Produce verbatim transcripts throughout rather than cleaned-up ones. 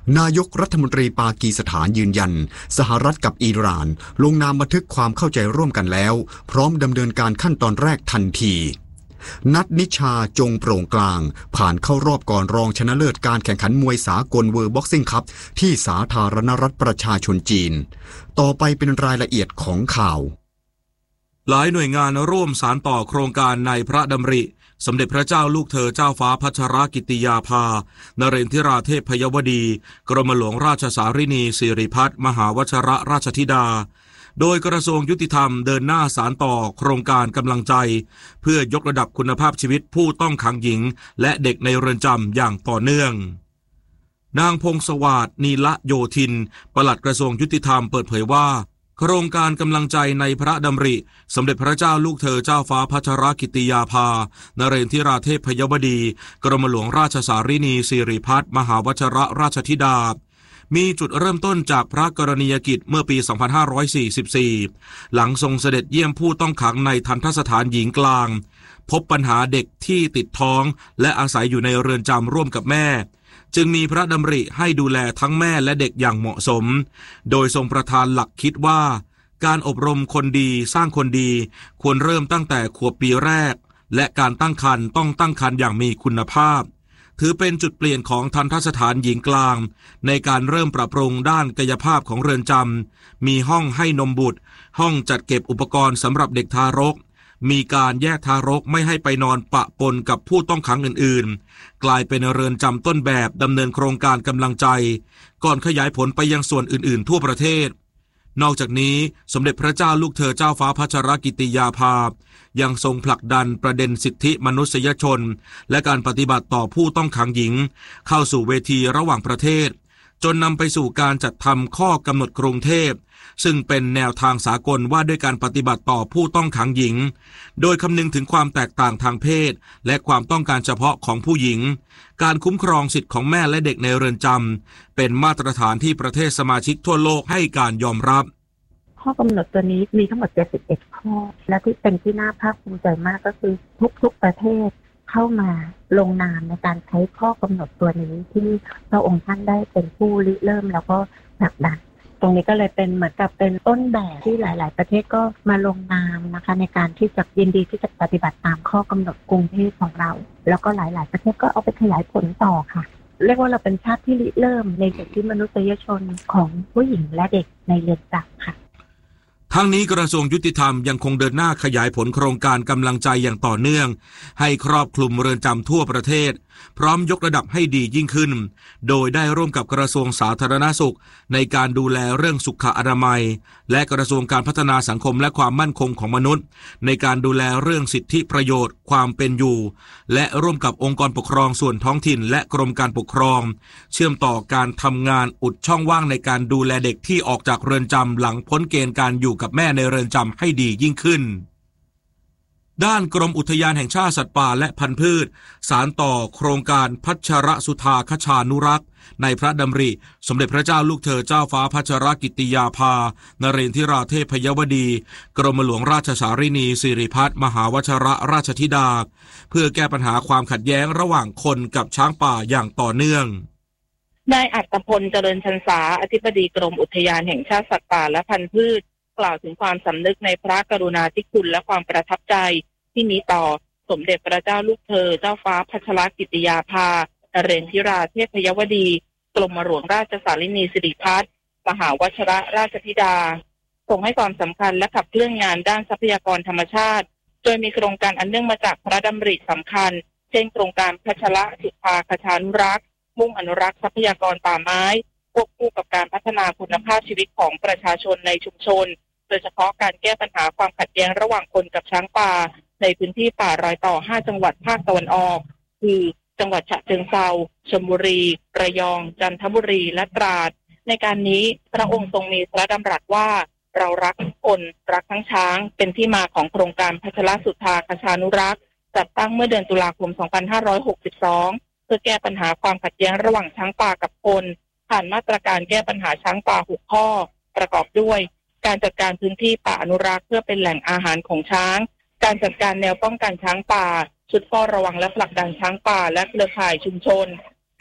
นายกรัฐมนตรีปากีสถานยืนยันสหรัฐกับอิหร่านลงนามบันทึกความเข้าใจร่วมกันแล้วพร้อมดำเนินการขั้นตอนแรกทันทีนัทนิชาจงโปร่งกลางผ่านเข้ารอบก่อนรองชนะเลิศการแข่งขันมวยสากลเวิลด์บ็อกซิ่งคัพที่สาธารณรัฐประชาชนจีนต่อไปเป็นรายละเอียดของข่าวหลายหน่วยงานร่วมสานต่อโครงการในพระดำริสมเด็จพระเจ้าลูกเธอเจ้าฟ้าพัชรกิติยาภานเรนทิราเทพยวดีกรมหลวงราชสารินีสิริพัฒน์มหาวชรราชธิดาโดยกระทรวงยุติธรรมเดินหน้าสานต่อโครงการกำลังใจเพื่อยกระดับคุณภาพชีวิตผู้ต้องขังหญิงและเด็กในเรือนจำอย่างต่อเนื่องนางพงศวาสนีละโยธินปลัดกระทรวงยุติธรรมเปิดเผยว่าโครงการกำลังใจในพระดำริสมเด็จพระเจ้าลูกเธอเจ้าฟ้าพัชรกิติยาภานเรนทิราเทพยวดีกรมหลวงราชสารินีสิริพัฒน์มหาวชรราชธิดามีจุดเริ่มต้นจากพระกรณียกิจเมื่อปีสองพันห้าร้อยสี่สิบสี่หลังทรงเสด็จเยี่ยมผู้ต้องขังในทัณฑสถานหญิงกลางพบปัญหาเด็กที่ติดท้องและอาศัยอยู่ในเรือนจำร่วมกับแม่จึงมีพระดำริให้ดูแลทั้งแม่และเด็กอย่างเหมาะสมโดยทรงประทานหลักคิดว่าการอบรมคนดีสร้างคนดีควรเริ่มตั้งแต่ขวบปีแรกและการตั้งครรภ์ต้องตั้งครรภ์อย่างมีคุณภาพถือเป็นจุดเปลี่ยนของทัณฑสถานหญิงกลางในการเริ่มปรับปรุงด้านกายภาพของเรือนจำมีห้องให้นมบุตรห้องจัดเก็บอุปกรณ์สำหรับเด็กทารกมีการแยกทารกไม่ให้ไปนอนปะปนกับผู้ต้องขังอื่นๆกลายเป็นเรือนจำต้นแบบดำเนินโครงการกำลังใจก่อนขยายผลไปยังส่วนอื่นๆทั่วประเทศนอกจากนี้สมเด็จพระเจ้าลูกเธอเจ้าฟ้าพัชรกิติยาภายังทรงผลักดันประเด็นสิทธิมนุษยชนและการปฏิบัติต่อผู้ต้องขังหญิงเข้าสู่เวทีระหว่างประเทศจนนำไปสู่การจัดทำข้อกำหนดกรุงเทพซึ่งเป็นแนวทางสากลว่าด้วยการปฏิบัติต่อผู้ต้องขังหญิงโดยคำนึงถึงความแตกต่างทางเพศและความต้องการเฉพาะของผู้หญิงการคุ้มครองสิทธิของแม่และเด็กในเรือนจำเป็นมาตรฐานที่ประเทศสมาชิกทั่วโลกให้การยอมรับข้อกำหนดตัวนี้มีทั้งหมดเจ็ดสิบเอ็ดข้อและที่เป็นที่น่าภาคภูมิใจมากก็คือทุกๆประเทศเข้ามาลงนามในการใช้ข้อกำหนดตัวนี้ที่พระองค์ท่านได้เป็นผู้ริเริ่มแล้วก็ผลักดันตรงนี้ก็เลยเป็นเหมือนกับเป็นต้นแบบที่หลายๆประเทศก็มาลงนามนะคะในการที่จะยินดีที่จะปฏิบัติตามข้อกำหนดกรุงเทพของเราแล้วก็หลายๆประเทศก็เอาไปขยายผลต่อค่ะเรียกว่าเราเป็นชาติที่ริเริ่มในสิทธิมนุษยชนของผู้หญิงและเด็กในเรือนจำค่ะทั้งนี้กระทรวงยุติธรรมยังคงเดินหน้าขยายผลโครงการกำลังใจอย่างต่อเนื่องให้ครอบคลุมเรือนจำทั่วประเทศพร้อมยกระดับให้ดียิ่งขึ้นโดยได้ร่วมกับกระทรวงสาธารณสุขในการดูแลเรื่องสุขอนามัยและกระทรวงการพัฒนาสังคมและความมั่นคงของมนุษย์ในการดูแลเรื่องสิทธิประโยชน์ความเป็นอยู่และร่วมกับองค์กรปกครองส่วนท้องถิ่นและกรมการปกครองเชื่อมต่อการทำงานอุดช่องว่างในการดูแลเด็กที่ออกจากเรือนจำหลังพ้นเกณฑ์การอยู่กับแม่ในเรือนจำให้ดียิ่งขึ้นด้านกรมอุทยานแห่งชาติสัตว์ป่าและพันธุ์พืชสานต่อโครงการพัชรสุธาคชานุรักษ์ในพระดำริสมเด็จพระเจ้าลูกเธอเจ้าฟ้าพัชรกิติยาภานเรนทิราเทพยวดีกรมหลวงราชสารินีสิริพัฒน์มหาวชรราชธิดาเพื่อแก้ปัญหาความขัดแย้งระหว่างคนกับช้างป่าอย่างต่อเนื่องนายอัตพลเจริญชันษาอธิบดีกรมอุทยานแห่งชาติสัตว์ป่าและพันธุ์พืชกล่าวถึงความสำนึกในพระกรุณาธิคุณและความประทับใจที่มีต่อสมเด็จพระเจ้าลูกเธอเจ้าฟ้าพัชรกิติยาภานเรนทิราเทพยวดีกรมหลวงราชสารินีสิริพัฒน์มหาวชรราชธิดาทรงให้ความสำคัญและขับเคลื่อนงานด้านทรัพยากรธรรมชาติโดยมีโครงการอันเนื่องมาจากพระดำริสำคัญเช่นโครงการพัชรสุธาคชานุรักษ์มุ่งอนุรักษ์ทรัพยากรป่าไม้ควบคู่กับการพัฒนาคุณภาพชีวิตของประชาชนในชุมชนโดยเฉพาะการแก้ปัญหาความขัดแย้งระหว่างคนกับช้างป่าในพื้นที่ป่ารอยต่อห้าจังหวัดภาคตะวันออกคือจังหวัดฉะเชิงเทราชลบุรีระยองจันทบุรีและตราดในการนี้พระองค์ทรงมีพระดำรัสว่าเรารักทุกคนรักทั้งช้างเป็นที่มาของโครงการพัชรสุธาคชานุรักษ์จัดตั้งเมื่อเดือนตุลาคมสองพันห้าร้อยหกสิบสองเพื่อแก้ปัญหาความขัดแย้งระหว่างช้างป่ากับคนผ่านมาตรการแก้ปัญหาช้างป่าหกข้อประกอบด้วยการจัดการพื้นที่ป่าอนุรักษ์เพื่อเป็นแหล่งอาหารของช้างการจัดการแนวป้องกันช้างป่าชุดเฝ้าระวังและผลักดันช้างป่าและเครือข่ายชุมชนก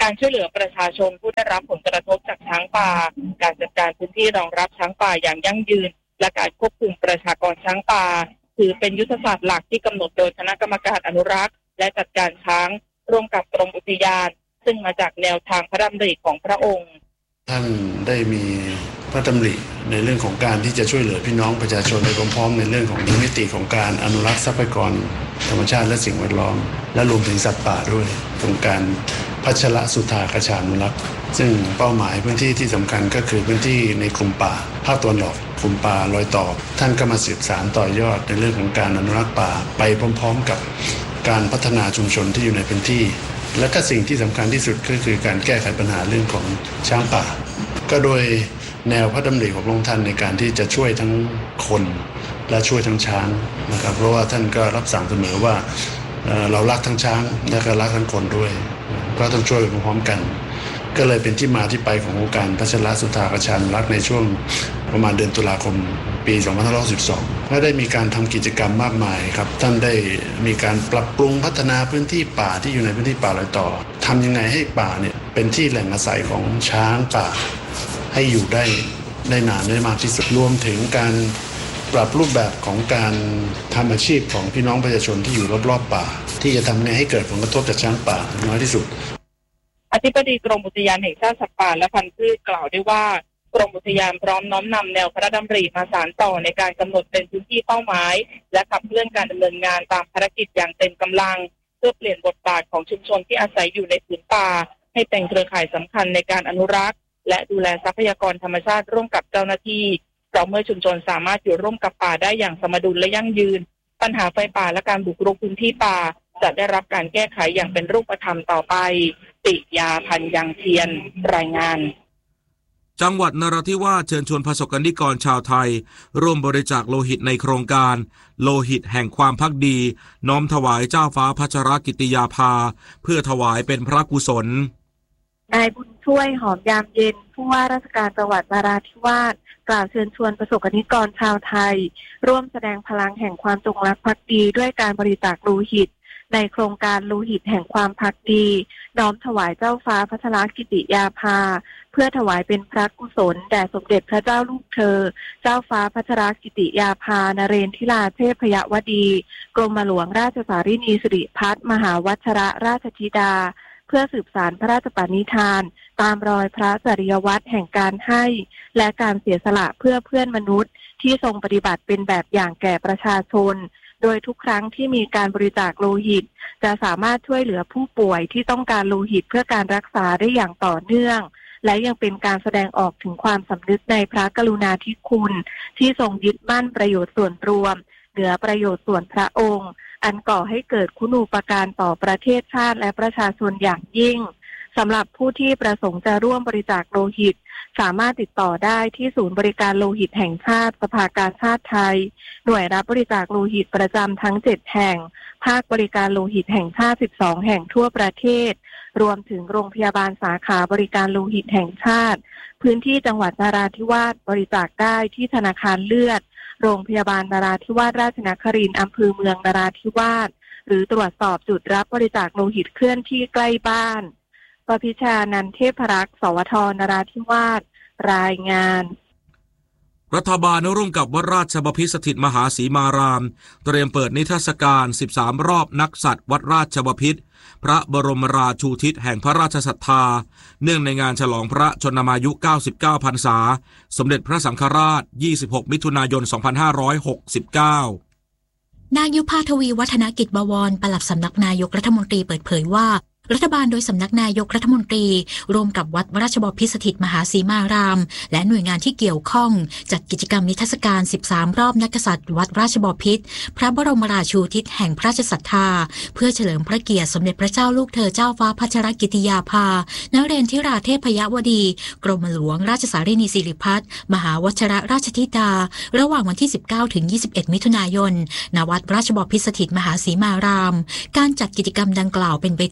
การช่วยเหลือประชาชนผู้ได้รับผลกระทบจากช้างป่าการจัดการพื้นที่รองรับช้างป่าอย่างยั่งยืนและการควบคุมประชากรช้างป่าถือเป็นยุทธศาสตร์หลักที่กำหนดโดยคณะกรรมการอนุรักษ์และจัดการช้างร่วมกับกรมอุทยานซึ่งมาจากแนวทางพระดำริของพระองค์ท่านได้มีพระดำริในเรื่องของการที่จะช่วยเหลือพี่น้องประชาชนในพร้อมๆในเรื่องของมิติของการอนุรักษ์ทรัพยากรธรรมชาติและสิ่งแวดล้อมและรวมถึงสัตว์ป่าด้วยโครงการพัชรสุธากชานุรักษ์ซึ่งเป้าหมายพื้นที่ที่สำคัญก็คือพื้นที่ในกลุ่มป่าภาคตะวันออกกลุ่มป่ารอยต่อท่านก็มาสืบสานต่อยอดในเรื่องของการอนุรักษ์ป่าไปพร้อมๆกับการพัฒนาชุมชนที่อยู่ในพื้นที่และก็สิ่งที่สำคัญที่สุดก็คือการแก้ไขปัญหาเรื่องของช้างป่าก็โดยแนวพระดำริของพระองค์ท่านในการที่จะช่วยทั้งคนและช่วยทั้งช้างนะครับเพราะว่าท่านก็รับสั่งเสมอว่า เอ่อ เรารักทั้งช้างและก็รักทั้งคนด้วยก็ต้องช่วยไปพร้อมๆกันก็เลยเป็นที่มาที่ไปของโครงการพัชรสุธากชานุรักษ์ในช่วงประมาณเดือนตุลาคมปีสองพันห้าร้อยสิบสองและได้มีการทำกิจกรรมมากมายครับท่านได้มีการปรับปรุงพัฒนาพื้นที่ป่าที่อยู่ในพื้นที่ป่ารอยต่อทำยังไงให้ป่าเนี่ยเป็นที่แหล่งอาศัยของช้างป่าให้อยู่ได้ได้นานได้มากที่สุดรวมถึงการปรับรูปแบบของการทำอาชีพของพี่น้องประชาชนที่อยู่รอบๆป่าที่จะทำให้เกิดผลกระทบจากช้างป่าน้อยที่สุดอธิบดีกรมอุทยานแห่งชาติสัตว์ป่าและพันธุ์พืชกล่าวได้ว่ากรมอุทยานพร้อมน้อมนำแนวพระดำริมาสานต่อในการกำหนดเป็นพื้นที่เป้าหมายและขับเคลื่อนการดำเนินงานตามภารกิจอย่างเต็มกำลังเพื่อเปลี่ยนบทบาทของชุมชนที่อาศัยอยู่ในผืนป่าให้เป็นเครือข่ายสำคัญในการอนุรักษ์และดูแลทรัพยากรธรรมชาติร่วมกับเจ้าหน้าที่เพราะเมื่อชุมชนสามารถอยู่ร่วมกับป่าได้อย่างสมดุลและยั่งยืนปัญหาไฟป่าและการบุกรุกพื้นที่ป่าจะได้รับการแก้ไขอย่างเป็นรูปธรรมต่อไปติยาพันยังเทียนรายงานจังหวัดนราธิวาสเชิญชวนประสบกนิกรชาวไทยร่วมบริจาคโลหิตในโครงการโลหิตแห่งความภักดีน้อมถวายเจ้าฟ้าพัชรกิติยาภาเพื่อถวายเป็นพระกุศลนายบุญช่วยหอมยามเย็นผู้ว่าราชการจังหวัดนราธิวาสกล่าวเชิญชวนประสบกนิกรชาวไทยร่วมแสดงพลังแห่งความจงรักภักดีด้วยการบริจาคโลหิตในโครงการโลหิตแห่งความภักดีน้อมถวายเจ้าฟ้าพัชรกิติยาภาเพื่อถวายเป็นพระกุศลแด่สมเด็จพระเจ้าลูกเธอเจ้าฟ้าพัชรกิติยาภานเรนทิราเทพยวดีกรมหลวงราชสารินีสิริพัฒน์มหาวัชรราชธิดาเพื่อสืบสานพระราชปณิธานตามรอยพระจริยวัตรแห่งการให้และการเสียสละเพื่อเพื่อนมนุษย์ที่ทรงปฏิบัติเป็นแบบอย่างแก่ประชาชนโดยทุกครั้งที่มีการบริจาคโลหิตจะสามารถช่วยเหลือผู้ป่วยที่ต้องการโลหิตเพื่อการรักษาได้อย่างต่อเนื่องและยังเป็นการแสดงออกถึงความสำนึกในพระกรุณาธิคุณที่ทรงยึดมั่นประโยชน์ส่วนรวมเหนือประโยชน์ส่วนพระองค์อันก่อให้เกิดคุณูปการต่อประเทศชาติและประชาชนอย่างยิ่งสำหรับผู้ที่ประสงค์จะร่วมบริจาคโลหิตสามารถติดต่อได้ที่ศูนย์บริการโลหิตแห่งชาติสภากาชาดไทยหน่วยรับบริจาคโลหิตประจำทั้งเจ็ดแห่งภาคบริการโลหิตแห่งชาติสิบสองแห่งทั่วประเทศรวมถึงโรงพยาบาลสาขาบริการโลหิตแห่งชาติพื้นที่จังหวัดนราธิวาสบริจาคได้ที่ธนาคารเลือดโรงพยาบาลนราธิวาสราชนครินทร์อำเภอเมืองนราธิวาสหรือตรวจสอบจุดรับบริจาคโลหิตเคลื่อนที่ใกล้บ้านปพิชานันเทพรักษ์สวทนราธิวาสรายงานรัฐบาลร่วมกับวัดราชบพิตรสถิตมหาสีมารามเตรียมเปิดนิทรรศการสิบสามรอบนักสัตว์วัดราชบพิตรพระบรมราชูทิศแห่งพระราชศรัทธาเนื่องในงานฉลองพระชนมายุเก้าสิบเก้าพรรษาสมเด็จพระสังฆราชยี่สิบหกมิถุนายนสองพันห้าร้อยหกสิบเก้านายยุพาทวีวัฒนกิจบวรปลัดสำนักนายกรัฐมนตรีเปิดเผยว่ารัฐบาลโดยสำนักนายกรัฐมนตรีร่วมกับวัดราชบพิตรสถิตมหาสีมารามและหน่วยงานที่เกี่ยวข้องจัดกิจกรรมนิทรรศการสิบสามรอบนักกษัตริย์วัดราชบพิตรพระบรมราชูทิศแห่งพระราชศรัทธาเพื่อเฉลิมพระเกียรติสมเด็จพระเจ้าลูกเธอเจ้าฟ้าพัชรกิติยาภานเรนทิราเทพยวดีกรมหลวงราชสารินีสิริพัฒน์มหาวัชรราชธิดาระหว่างวันที่สิบเก้าถึงยี่สิบเอ็ดมิถุนายนณวัดราชบพิตรสถิตมหาสีมารามการจัดกิจกรรมดังกล่าวเป็นไปตาม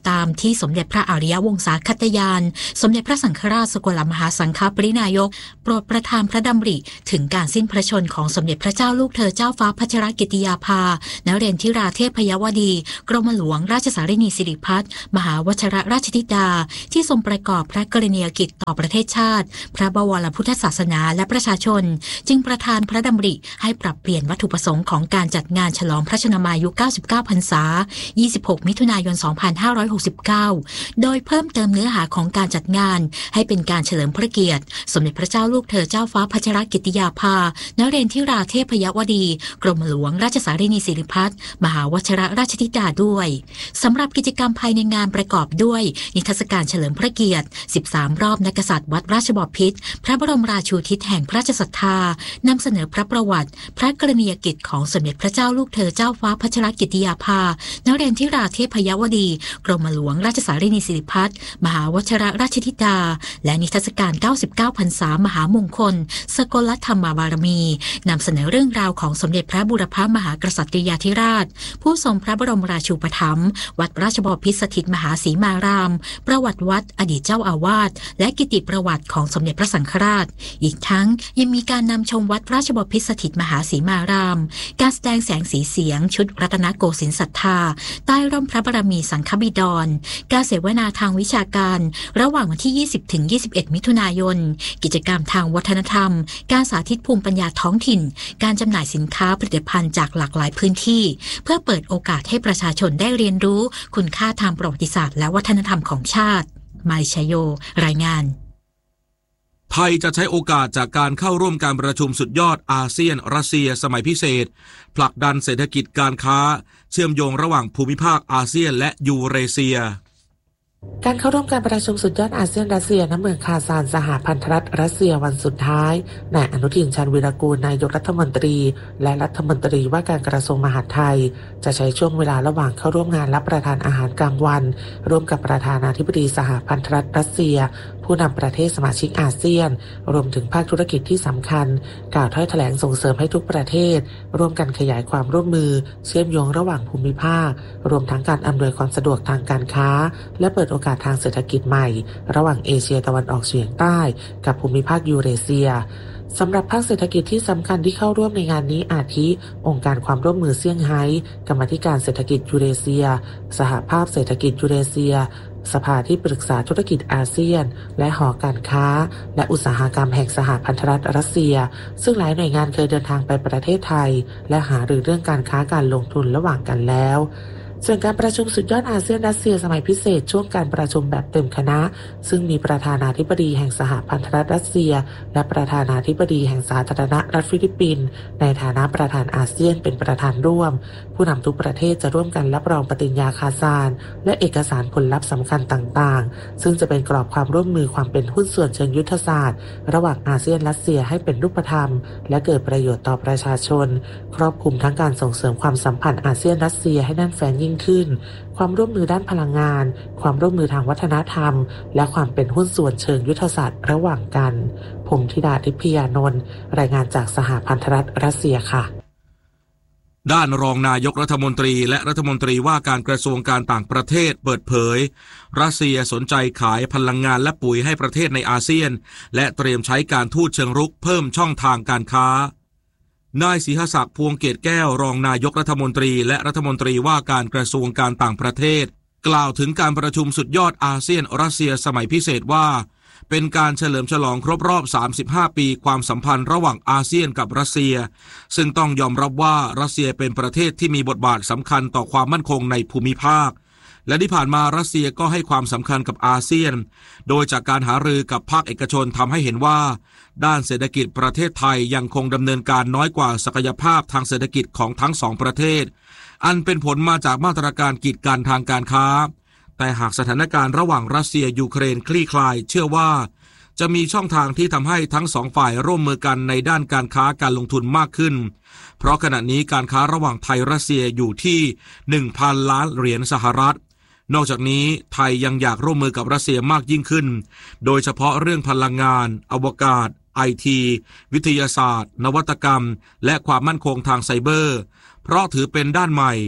ที่สมเด็จพระอริยวงศาคัตยานสมเด็จพระสังฆราชสกลมหาสังฆปรินายกโปรดประทานพระดำริถึงการสิ้นพระชนของสมเด็จพระเจ้าลูกเธอเจ้าฟ้าพัชรกิติยาภานเรนทิราเทพยวดีกรมหลวงราชสารินีสิริพัฒน์มหาวชิรราชธิดาที่ทรงประกอบพระกรณียกิจต่อประเทศชาติพระบวรพุทธศาสนาและประชาชนจึงประทานพระดำริให้ปรับเปลี่ยนวัตถุประสงค์ของการจัดงานฉลองพระชนมายุเก้าสิบเก้าพรรษายี่สิบหกมิถุนายนสองพันห้าร้อยหกสิบเก้าโดยเพิ่มเติมเนื้อหาของการจัดงานให้เป็นการเฉลิมพระเกียรติสมเด็จพระเจ้าลูกเธอเจ้าฟ้าพัชรกิติยาภานเรนทิราเทพยวดีกรมหลวงราชสารินีสิริพัฒน์มหาวชิรราชธิดาด้วยสำหรับกิจกรรมภายในงานประกอบด้วยนิทรรศการเฉลิมพระเกียรติสิบสามรอบนักกษัตริย์วัดราชบพิตรพระบรมราชูทิศแห่งพระราชศรัทธานำเสนอพระประวัติพระกรณียกิจของสมเด็จพระเจ้าลูกเธอเจ้าฟ้าพัชรกิติยาภานเรนทิราเทพยวดีกรมหลวงราชสารินีสิริพัฒน์มหาวชิรราชธิดาและนิทรรศการเก้าสิบเก้าพรรษามหามงคลสกลธรรมบารมีนำเสนอเรื่องราวของสมเด็จพระบูรพมหากษัตริยาธิราชผู้ทรงพระบรมราชูปถัมภ์วัดราชบพิตรสถิตมหาสีมารามประวัติวัดอดีตเจ้าอาวาสและกิติประวัติของสมเด็จพระสังฆราชอีกทั้งยังมีการนำชมวัดราชบพิตรสถิตมหาสีมารามการแสดงแสงสีเสียงชุดรัตนโกสินทร์ศรัทธาใต้ร่มพระบารมีสังฆบิดรการเสวนาทางวิชาการระหว่างวันที่ยี่สิบถึงยี่สิบเอ็ดมิถุนายนกิจกรรมทางวัฒนธรรมการสาธิตภูมิปัญญาท้องถิ่นการจำหน่ายสินค้าผลิตภัณฑ์จากหลากหลายพื้นที่เพื่อเปิดโอกาสให้ประชาชนได้เรียนรู้คุณค่าทางประวัติศาสตร์และวัฒนธรรมของชาติมาริชโยรายงานไทยจะใช้โอกาสจากการเข้าร่วมการประชุมสุดยอดอาเซียนรัสเซียสมัยพิเศษผลักดันเศรษฐกิจการค้าเชื่อมโยงระหว่างภูมิภาคอาเซียนและยูเรเซียการเข้าร่วมการประชุมสุดยอดอาเซียนรัสเซียณเมืองคาซานสหพันธรัฐรัสเซียวันสุดท้ายนายอนุทินชาญวีรกูลนายกรัฐมนตรีและรัฐมนตรีว่าการกระทรวงมหาดไทยจะใช้ช่วงเวลาระหว่างเข้าร่วมงานรับประทานอาหารกลางวันร่วมกับประธานาธิบดีสหพันธรัฐรัสเซียผู้นำประเทศสมาชิกอาเซียนรวมถึงภาคธุรกิจที่สำคัญกล่าวถ้อยแถลงส่งเสริมให้ทุกประเทศร่วมกันขยายความร่วมมือเชื่อมโยงระหว่างภูมิภาครวมทั้งการอำนวยความสะดวกทางการค้าและเปิดโอกาสทางเศรษฐกิจใหม่ระหว่างเอเชียตะวันออกเฉียงใต้กับภูมิภาคยูเรเซียสำหรับภาคเศรษฐกิจที่สำคัญที่เข้าร่วมในงานนี้อาทิองค์การความร่วมมือเซี่ยงไฮ้กรรมาธิการเศรษฐกิจยูเรเซียสหภาพเศรษฐกิจยูเรเซียสภาที่ปรึกษาธุรกิจอาเซียนและหอการค้าและอุตสาหกรรมแห่งสหพันธรัฐรัสเซียซึ่งหลายหน่วยงานเคยเดินทางไปประเทศไทยและหารือเรื่องการค้าการลงทุนระหว่างกันแล้วส่วนการประชุมสุดยอดอาเซียนรัสเซียสมัยพิเศษช่วงการประชุมแบบเต็มคณะซึ่งมีประธานาธิบดีแห่งสหพันธรัฐรัสเซียและประธานาธิบดีแห่งสาธารณรัฐฟิลิปปินส์ในฐานะประธานอาเซียนเป็นประธานร่วมผู้นำทุกประเทศจะร่วมกันรับรองปฏิญญาคาซานและเอกสารผลลัพธ์สำคัญต่างๆซึ่งจะเป็นกรอบความร่วมมือความเป็นหุ้นส่วนเชิงยุทธศาสตร์ระหว่างอาเซียนรัสเซียให้เป็นรูปธรรมและเกิดประโยชน์ต่อประชาชนครอบคลุมทั้งการส่งเสริมความสัมพันธ์อาเซียนรัสเซียให้แน่นแฟ้นยิ่งขึ้นความร่วมมือด้านพลังงานความร่วมมือทางวัฒนธรรมและความเป็นหุ้นส่วนเชิงยุทธศาสตร์ระหว่างกันพงษ์ธิดาทิพยานนท์รายงานจากสหพันธรัฐรัสเซียค่ะด้านรองนายกรัฐมนตรีและรัฐมนตรีว่าการกระทรวงการต่างประเทศเปิดเผยรัสเซียสนใจขายพลังงานและปุ๋ยให้ประเทศในอาเซียนและเตรียมใช้การทูตเชิงรุกเพิ่มช่องทางการค้านายศรีหศักดิ์พวงเกตแก้วรองนายกรัฐมนตรีและรัฐมนตรีว่าการกระทรวงการต่างประเทศกล่าวถึงการประชุมสุดยอดอาเซียนรัสเซียสมัยพิเศษว่าเป็นการเฉลิมฉลองครบรอบสามสิบห้าปีความสัมพันธ์ระหว่างอาเซียนกับรัสเซียซึ่งต้องยอมรับว่ารัสเซียเป็นประเทศที่มีบทบาทสำคัญต่อความมั่นคงในภูมิภาคและที่ผ่านมารัสเซียก็ให้ความสำคัญกับอาเซียนโดยจากการหารือกับภาคเอกชนทำให้เห็นว่าด้านเศรษฐกิจประเทศไทยยังคงดำเนินการน้อยกว่าศักยภาพทางเศรษฐกิจของทั้งสองประเทศอันเป็นผลมาจากมาตรการกีดกันทางการค้าแต่หากสถานการณ์ระหว่างรัสเซียยูเครนคลี่คลายเชื่อว่าจะมีช่องทางที่ทำให้ทั้งสองฝ่ายร่วมมือกันในด้านการค้าการลงทุนมากขึ้นเพราะขณะนี้การค้าระหว่างไทยรัสเซียอยู่ที่ หนึ่งพัน ล้านเหรียญสหรัฐนอกจากนี้ไทยยังอยากร่วมมือกับรัสเซียมากยิ่งขึ้นโดยเฉพาะเรื่องพลังงานอวกาศ ไอ ที วิทยาศาสตร์นวัตกรรมและความมั่นคงทางไซเบอร์เพราะถือเป็นด้านใหม่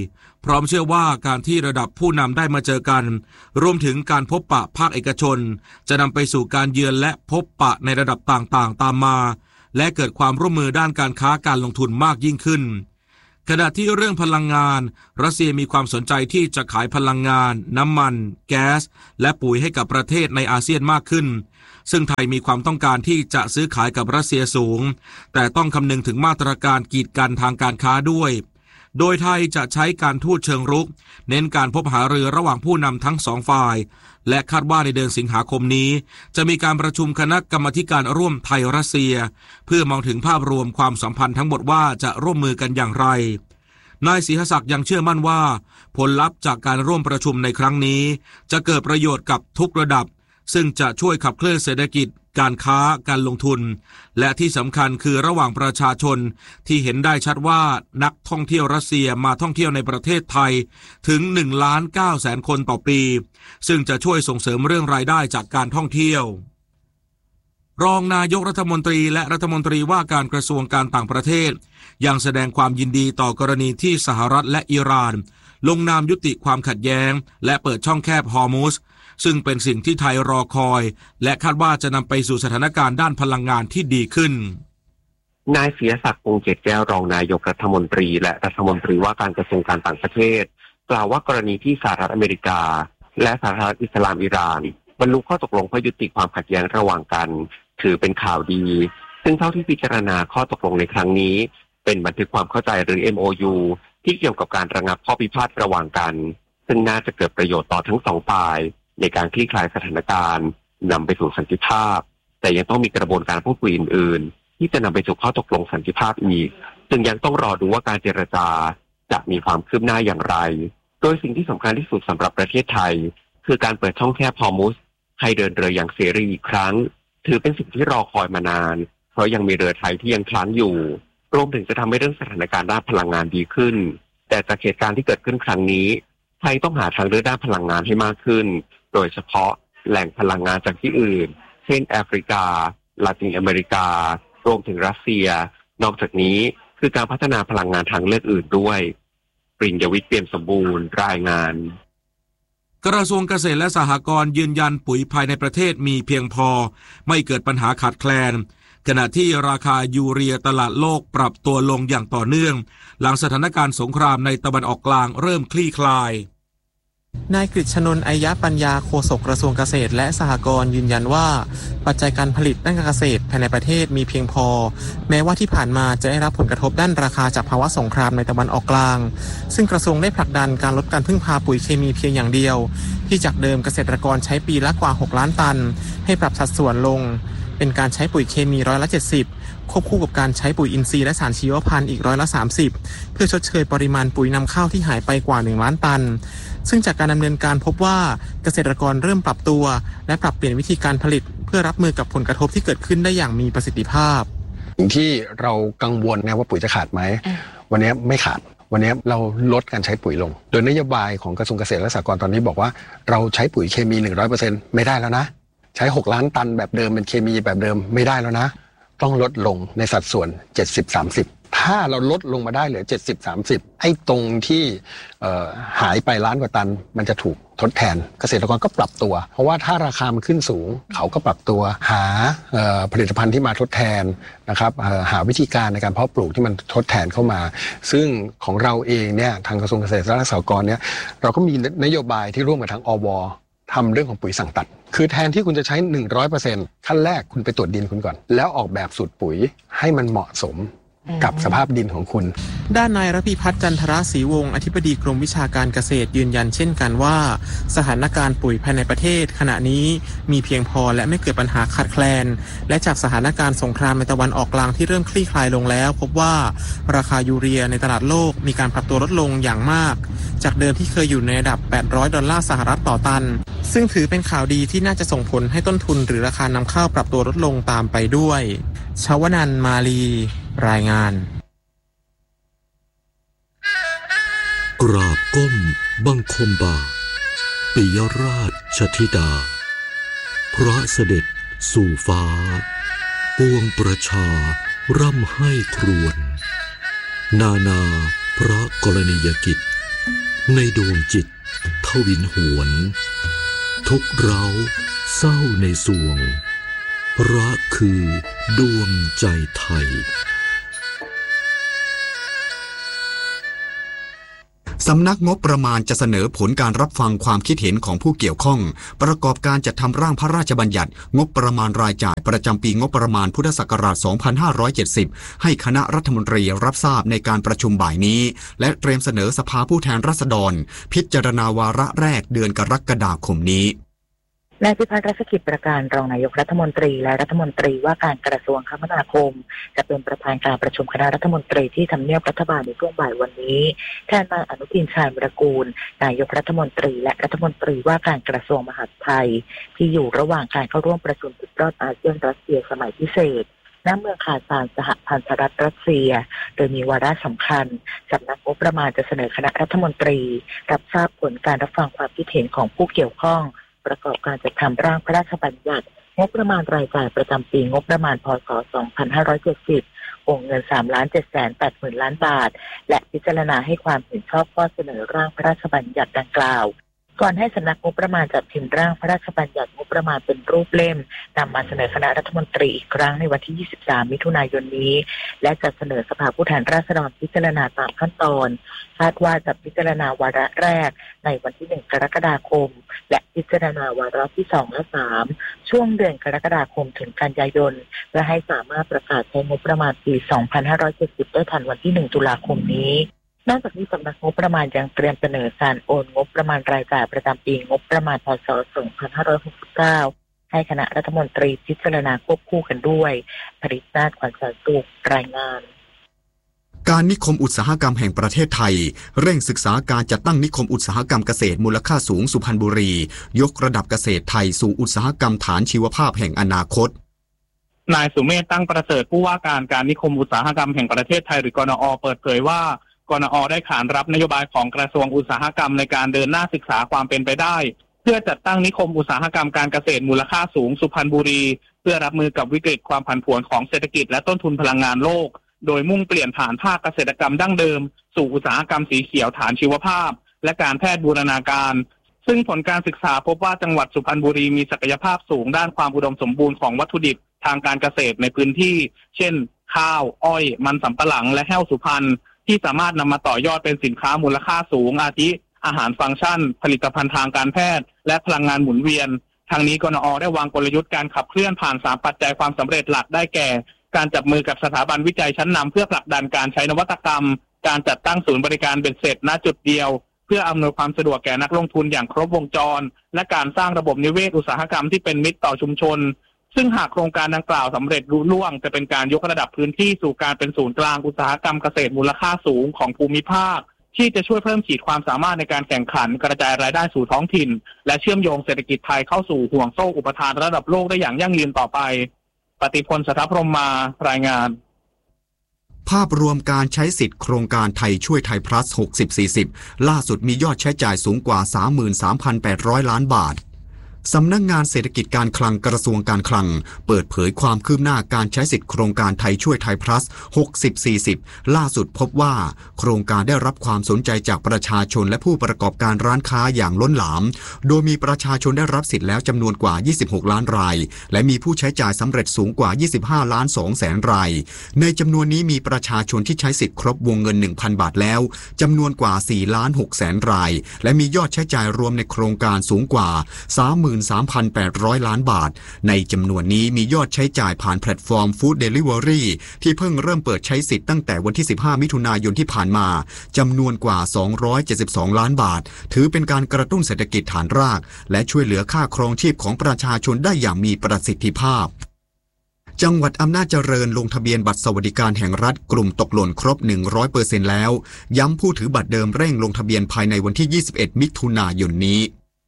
พร้อมเชื่อว่าการที่ระดับผู้นำได้มาเจอกันรวมถึงการพบปะภาคเอกชนจะนำไปสู่การเยือนและพบปะในระดับต่างๆตามมาและเกิดความร่วมมือด้านการค้าการลงทุนมากยิ่งขึ้นขณะที่เรื่องพลังงานรัสเซียมีความสนใจที่จะขายพลังงานน้ำมันแก๊สและปุ๋ยให้กับประเทศในอาเซียนมากขึ้นซึ่งไทยมีความต้องการที่จะซื้อขายกับรัสเซียสูงแต่ต้องคำนึงถึงมาตรการกีดกันทางการค้าด้วยโดยไทยจะใช้การทูตเชิงรุกเน้นการพบหารือระหว่างผู้นำทั้งสองฝ่ายและคาดว่าในเดือนสิงหาคมนี้จะมีการประชุมคณะกรรมาธิการร่วมไทยรัสเซียเพื่อมองถึงภาพรวมความสัมพันธ์ทั้งหมดว่าจะร่วมมือกันอย่างไรนายศรีหศักดิ์ยังเชื่อมั่นว่าผลลัพธ์จากการร่วมประชุมในครั้งนี้จะเกิดประโยชน์กับทุกระดับซึ่งจะช่วยขับเคลื่อนเศรษฐกิจการค้าการลงทุนและที่สำคัญคือระหว่างประชาชนที่เห็นได้ชัดว่านักท่องเที่ยวรัสเซียมาท่องเที่ยวในประเทศไทยถึง หนึ่งล้านเก้าแสนคนต่อปีซึ่งจะช่วยส่งเสริมเรื่องรายได้จากการท่องเที่ยวรองนายกรัฐมนตรีและรัฐมนตรีว่าการกระทรวงการต่างประเทศยังแสดงความยินดีต่อกรณีที่สหรัฐและอิหร่านลงนามยุติความขัดแย้งและเปิดช่องแคบฮอร์มุซซึ่งเป็นสิ่งที่ไทยรอคอยและคาดว่าจะนำไปสู่สถานการณ์ด้านพลังงานที่ดีขึ้นนายศรีศักดิ์ วงศ์เกตแก้วรองนายกรัฐมนตรีและรัฐมนตรีว่าการกระทรวงการต่างประเทศกล่าวว่ากรณีที่สหรัฐอเมริกาและสหรัฐอิสลามอิหร่านบรรลุข้อตกลงเพื่อยุติความขัดแย้งระหว่างกันถือเป็นข่าวดีซึ่งเท่าที่พิจารณาข้อตกลงในครั้งนี้เป็นบันทึกความเข้าใจหรือ เอ็ม โอ ยู ที่เกี่ยวกับการระงับข้อพิพาทระหว่างกันซึ่งน่าจะเกิดประโยชน์ต่อทั้งสองฝ่ายในการคลี่คลายสถานการณ์นำไปสู่สันติภาพแต่ยังต้องมีกระบวนการพูดคุยอื่นๆที่จะนำไปสู่ข้อตกลงสันติภาพอีกซึ่งยังต้องรอดูว่าการเจรจาจะมีความคืบหน้าอย่างไรโดยสิ่งที่สำคัญที่สุดสำหรับประเทศไทยคือการเปิดช่องแคบฮอร์มุซให้เดินเรืออย่างเสรีอีกครั้งถือเป็นสิ่งที่รอคอยมานานเพราะยังมีเรือไทยที่ยังค้างอยู่รวมถึงจะทำให้เรื่องสถานการณ์ด้านพลังงานดีขึ้นแต่จากเหตุการณ์ที่เกิดขึ้นครั้งนี้ไทยต้องหาทางเลือกด้านพลังงานให้มากขึ้นโดยเฉพาะแหล่งพลังงานจากที่อื่นเช่นแอฟริกาลาตินอเมริการวมถึงรัสเซียนอกจากนี้คือการพัฒนาพลังงานทางเลือกอื่นด้วยปริญญวิทย์เปี่ยมสมบูรณ์รายงานกระทรวงเกษตรและสหกรณ์ยืนยันปุ๋ยภายในประเทศมีเพียงพอไม่เกิดปัญหาขาดแคลนขณะที่ราคายูเรียตลาดโลกปรับตัวลงอย่างต่อเนื่องหลังสถานการณ์สงครามในตะวันออกกลางเริ่มคลี่คลายนายกฤษณนท์ อัยยะปัญญาโฆษกกระทรวงเกษตรและสหกรณ์ยืนยันว่าปัจจัยการผลิตด้านการเกษตรภายในประเทศมีเพียงพอแม้ว่าที่ผ่านมาจะได้รับผลกระทบด้านราคาจากภาวะสงครามในตะวันออกกลางซึ่งกระทรวงได้ผลักดันการลดการพึ่งพาปุ๋ยเคมีเพียงอย่างเดียวที่จากเดิมเกษตรกรใช้ปีละกว่าหกล้านตันให้ปรับสัดส่วนลงเป็นการใช้ปุ๋ยเคมีร้อยละเจ็ดสิบควบคู่กับการใช้ปุ๋ยอินทรีย์และสารชีวพันธุ์อีกร้อยละสามสิบเพื่อชดเชยปริมาณปุ๋ยนำเข้าที่หายไปกว่าหนึ่งล้านตันซึ่งจากการดำเนินการพบว่าเกษตรกรเริ่มปรับตัวและปรับเปลี่ยนวิธีการผลิตเพื่อรับมือกับผลกระทบที่เกิดขึ้นได้อย่างมีประสิทธิภาพสิ่งที่เรากังวลนะว่าปุ๋ยจะขาดไหมวันนี้ไม่ขาดวันนี้เราลดการใช้ปุ๋ยลงโดยนโยบายของกระทรวงเกษตรและสหกรณ์ตอนนี้บอกว่าเราใช้ปุ๋ยเคมี หนึ่งร้อยเปอร์เซ็นต์ ไม่ได้แล้วนะใช้หกล้านตันแบบเดิมเป็นเคมีแบบเดิมไม่ได้แล้วนะต้องลดลงในสัดส่วน เจ็ดสิบ สามสิบ ถ้าเราลดลงมาได้เหลือ เจ็ดสิบ สามสิบ ไอ้ตรงที่หายไปล้านกว่าตันมันจะถูกทดแทนเกษตรกรก็ปรับตัวเพราะว่าถ้าราคามันขึ้นสูงเขาก็ปรับตัวหาผลิตภัณฑ์ที่มาทดแทนนะครับหาวิธีการในการเพาะปลูกที่มันทดแทนเข้ามาซึ่งของเราเองเนี่ยทางกระทรวงเกษตรและสหกรณ์เนี่ยเราก็มีนโยบายที่ร่วมกับทางอวทำเรื่องของปุ๋ยสั่งตัดคือแทนที่คุณจะใช้ หนึ่งร้อยเปอร์เซ็นต์ ขั้นแรกคุณไปตรวจดินคุณก่อนแล้วออกแบบสูตรปุ๋ยให้มันเหมาะสมกับสภาพดินของคุณด้านนายระพีพัฒน์จันทรศรีวงศ์อธิบดีกรมวิชาการเกษตรยืนยันเช่นกันว่าสถานการณ์ปุ๋ยภายในประเทศขณะนี้มีเพียงพอและไม่เกิดปัญหาขาดแคลนและจากสถานการณ์สงครามในตะวันออกกลางที่เริ่มคลี่คลายลงแล้วพบว่าราคายูเรียในตลาดโลกมีการปรับตัวลดลงอย่างมากจากเดิมที่เคยอยู่ในระดับแปดร้อยดอลลาร์สหรัฐต่อตันซึ่งถือเป็นข่าวดีที่น่าจะส่งผลให้ต้นทุนหรือราคานำเข้าปรับตัวลดลงตามไปด้วยชวนันท์ มาลีรายงานกราบก้มบังคมบาทปิยราชธิดาพระเสด็จสู่ฟ้าปวงประชาร่ำให้ครวญนานาพระกรณียกิจในดวงจิตทวินหวนทุกเร้าเศร้าในสวงรักคือดวงใจไทยสำนักงบประมาณจะเสนอผลการรับฟังความคิดเห็นของผู้เกี่ยวข้องประกอบการจัดทำร่างพระราชบัญญัติงบประมาณรายจ่ายประจำปีงบประมาณพุทธศักราช สองพันห้าร้อยเจ็ดสิบ ให้คณะรัฐมนตรีรับทราบในการประชุมบ่ายนี้และเตรียมเสนอสภาผู้แทนราษฎรพิจารณาวาระแรกเดือนกรกฎาคมนี้นายพิพัฒน์รัชกิจประการรองนายกรัฐมนตรีและรัฐมนตรีว่าการกระทรวงคมนาคมจะเป็นประธานการประชุมคณะรัฐมนตรีที่ทำเนียบรัฐบาลในช่วงบ่ายวันนี้แทนนายอนุทินชาญวิรากูลนายกรัฐมนตรีและรัฐมนตรีว่าการกระทรวงมหาดไทยที่อยู่ระหว่างการเข้าร่วมประชุมสุดยอดอาเซียนรัสเซียสมัยพิเศษณเมืองคาซานสหพันธรัฐรัสเซียโดยมีวาระสำคัญสำนักงบประมาณจะเสนอคณะรัฐมนตรีรับทราบผลการรับฟังความคิดเห็นของผู้เกี่ยวข้องประกอบการจัดทำร่างพระราชบัญญัติงบประมาณรายจ่ายประจำปีงบประมาณพ.ศ. สองพันห้าร้อยเจ็ดสิบวงเงิน สามล้านเจ็ดแสนแปดหมื่น ล้านบาทและพิจารณาให้ความเห็นชอบข้อเสนอร่างพระราชบัญญัติดังกล่าวก่อนให้สำนักงบประมาณจัดพิมพ์ร่างพระราชบัญญัติงบประมาณเป็นรูปเล่มนำมาเสนอคณะรัฐมนตรีอีกครั้งในวันที่ยี่สิบสามมิถุนายนนี้และจะเสนอสภาผู้แทนราษฎรพิจารณาตามขั้นตอนคาดว่าจะพิจารณาวาระแรกในวันที่หนึ่งกรกฎาคมและพิจารณาวาระที่สองและสามช่วงเดือนกรกฎาคมถึงกันยายนเพื่อให้สามารถประกาศใช้งบประมาณปีสองพันห้าร้อยเจ็ดสิบได้ทันวันที่หนึ่งตุลาคมนี้นอกจากนี้สำนักงบประมาณยังเตรียมเสนอการโอนงบประมาณรายจ่ายประจำปีงบประมาณพ.ศ. สองพันห้าร้อยหกสิบเก้าให้คณะรัฐมนตรีพิจารณาควบคู่กันด้วยผลิตนาถขวัญแสนสุขรายงานการนิคมอุตสาหกรรมแห่งประเทศไทยเร่งศึกษาการจัดตั้งนิคมอุตสาหกรรมเกษตรมูลค่าสูงสุพรรณบุรียกระดับเกษตรไทยสู่อุตสาหกรรมฐานชีวภาพแห่งอนาคตนายสุเมธตั้งประเสริฐผู้ว่าการการนิคมอุตสาหกรรมแห่งประเทศไทยหรือกนอ.เปิดเผยว่ากนอ.ได้ขานรับนโยบายของกระทรวงอุตสาหกรรมในการเดินหน้าศึกษาความเป็นไปได้เพื่อจัดตั้งนิคมอุตสาหกรรมการเกษตรมูลค่าสูงสุพรรณบุรีเพื่อรับมือกับวิกฤตความผันผวนของเศรษฐกิจและต้นทุนพลังงานโลกโดยมุ่งเปลี่ยนผ่านภาคเกษตรกรรมดั้งเดิมสู่อุตสาหกรรมสีเขียวฐานชีวภาพและการแพทย์บูรณาการซึ่งผลการศึกษาพบว่าจังหวัดสุพรรณบุรีมีศักยภาพสูงด้านความอุดมสมบูรณ์ของวัตถุดิบทางการเกษตรในพื้นที่เช่นข้าวอ้อยมันสำปะหลังและแห้วสุพรรณที่สามารถนำมาต่อยอดเป็นสินค้ามูลค่าสูงอาทิอาหารฟังก์ชันผลิตภัณฑ์ทางการแพทย์และพลังงานหมุนเวียนทางนี้กนอ.ได้วางกลยุทธ์การขับเคลื่อนผ่านสามปัจจัยความสำเร็จหลักได้แก่การจับมือกับสถาบันวิจัยชั้นนำเพื่อผลักดันการใช้นวัตกรรมการจัดตั้งศูนย์บริการเบ็ดเสร็จณจุดเดียวเพื่ออำนวยความสะดวกแก่นักลงทุนอย่างครบวงจรและการสร้างระบบนิเวศอุตสาหกรรมที่เป็นมิตรต่อชุมชนซึ่งหากโครงการดังกล่าวสำเร็จรุ่ล่วงจะเป็นการยกระดับพื้นที่สู่การเป็นศูนย์กลางอุตสาหกรรมเกษตรมูลค่าสูงของภูมิภาคที่จะช่วยเพิ่มขีดความสามารถในการแข่งขันกระจายรายได้สู่ท้องถิ่นและเชื่อมโยงเศรษฐกิจไทยเข้าสู่ห่วงโซ่อุปทานระดับโลกได้อย่างยั่งยืนต่อไปปฏิพล สถพรหมมารายงานภาพรวมการใช้สิทธิ์โครงการไทยช่วยไทย plus หกสิบ สี่สิบ ล่าสุดมียอดใช้จ่ายสูงกว่า สามหมื่นสามพันแปดร้อย ล้านบาทสำนักงานเศรษฐกิจการคลังกระทรวงการคลังเปิดเผยความคืบหน้าการใช้สิทธิโครงการไทยช่วยไทย plus หกสิบ สี่สิบ ล่าสุดพบว่าโครงการได้รับความสนใจจากประชาชนและผู้ประกอบการร้านค้าอย่างล้นหลามโดยมีประชาชนได้รับสิทธิ์แล้วจำนวนกว่ายี่สิบหกล้านรายและมีผู้ใช้จ่ายสำเร็จสูงกว่ายี่สิบห้าล้านสองแสนรายในจำนวนนี้มีประชาชนที่ใช้สิทธิ์ครบวงเงิน หนึ่งพัน บาทแล้วจำนวนกว่าสี่ล้านหกแสนรายและมียอดใช้จ่ายรวมในโครงการสูงกว่า สามหมื่นสามพันแปดร้อย ล้านบาทในจำนวนนี้มียอดใช้จ่ายผ่านแพลตฟอร์ม Food Delivery ที่เพิ่งเริ่มเปิดใช้สิทธิ์ตั้งแต่วันที่สิบห้ามิถุนายนที่ผ่านมาจำนวนกว่าสองร้อยเจ็ดสิบสองล้านบาทถือเป็นการกระตุ้นเศรษฐกิจฐานรากและช่วยเหลือค่าครองชีพของประชาชนได้อย่างมีประสิทธิภาพจังหวัดอำนาจเจริญลงทะเบียนบัตรสวัสดิการแห่งรัฐกลุ่มตกหล่นครบ หนึ่งร้อยเปอร์เซ็นต์ แล้วย้ำผู้ถือบัตรเดิมเร่งลงทะเบียนภายในวันที่ยี่สิบเอ็ดมิถุนายนนี้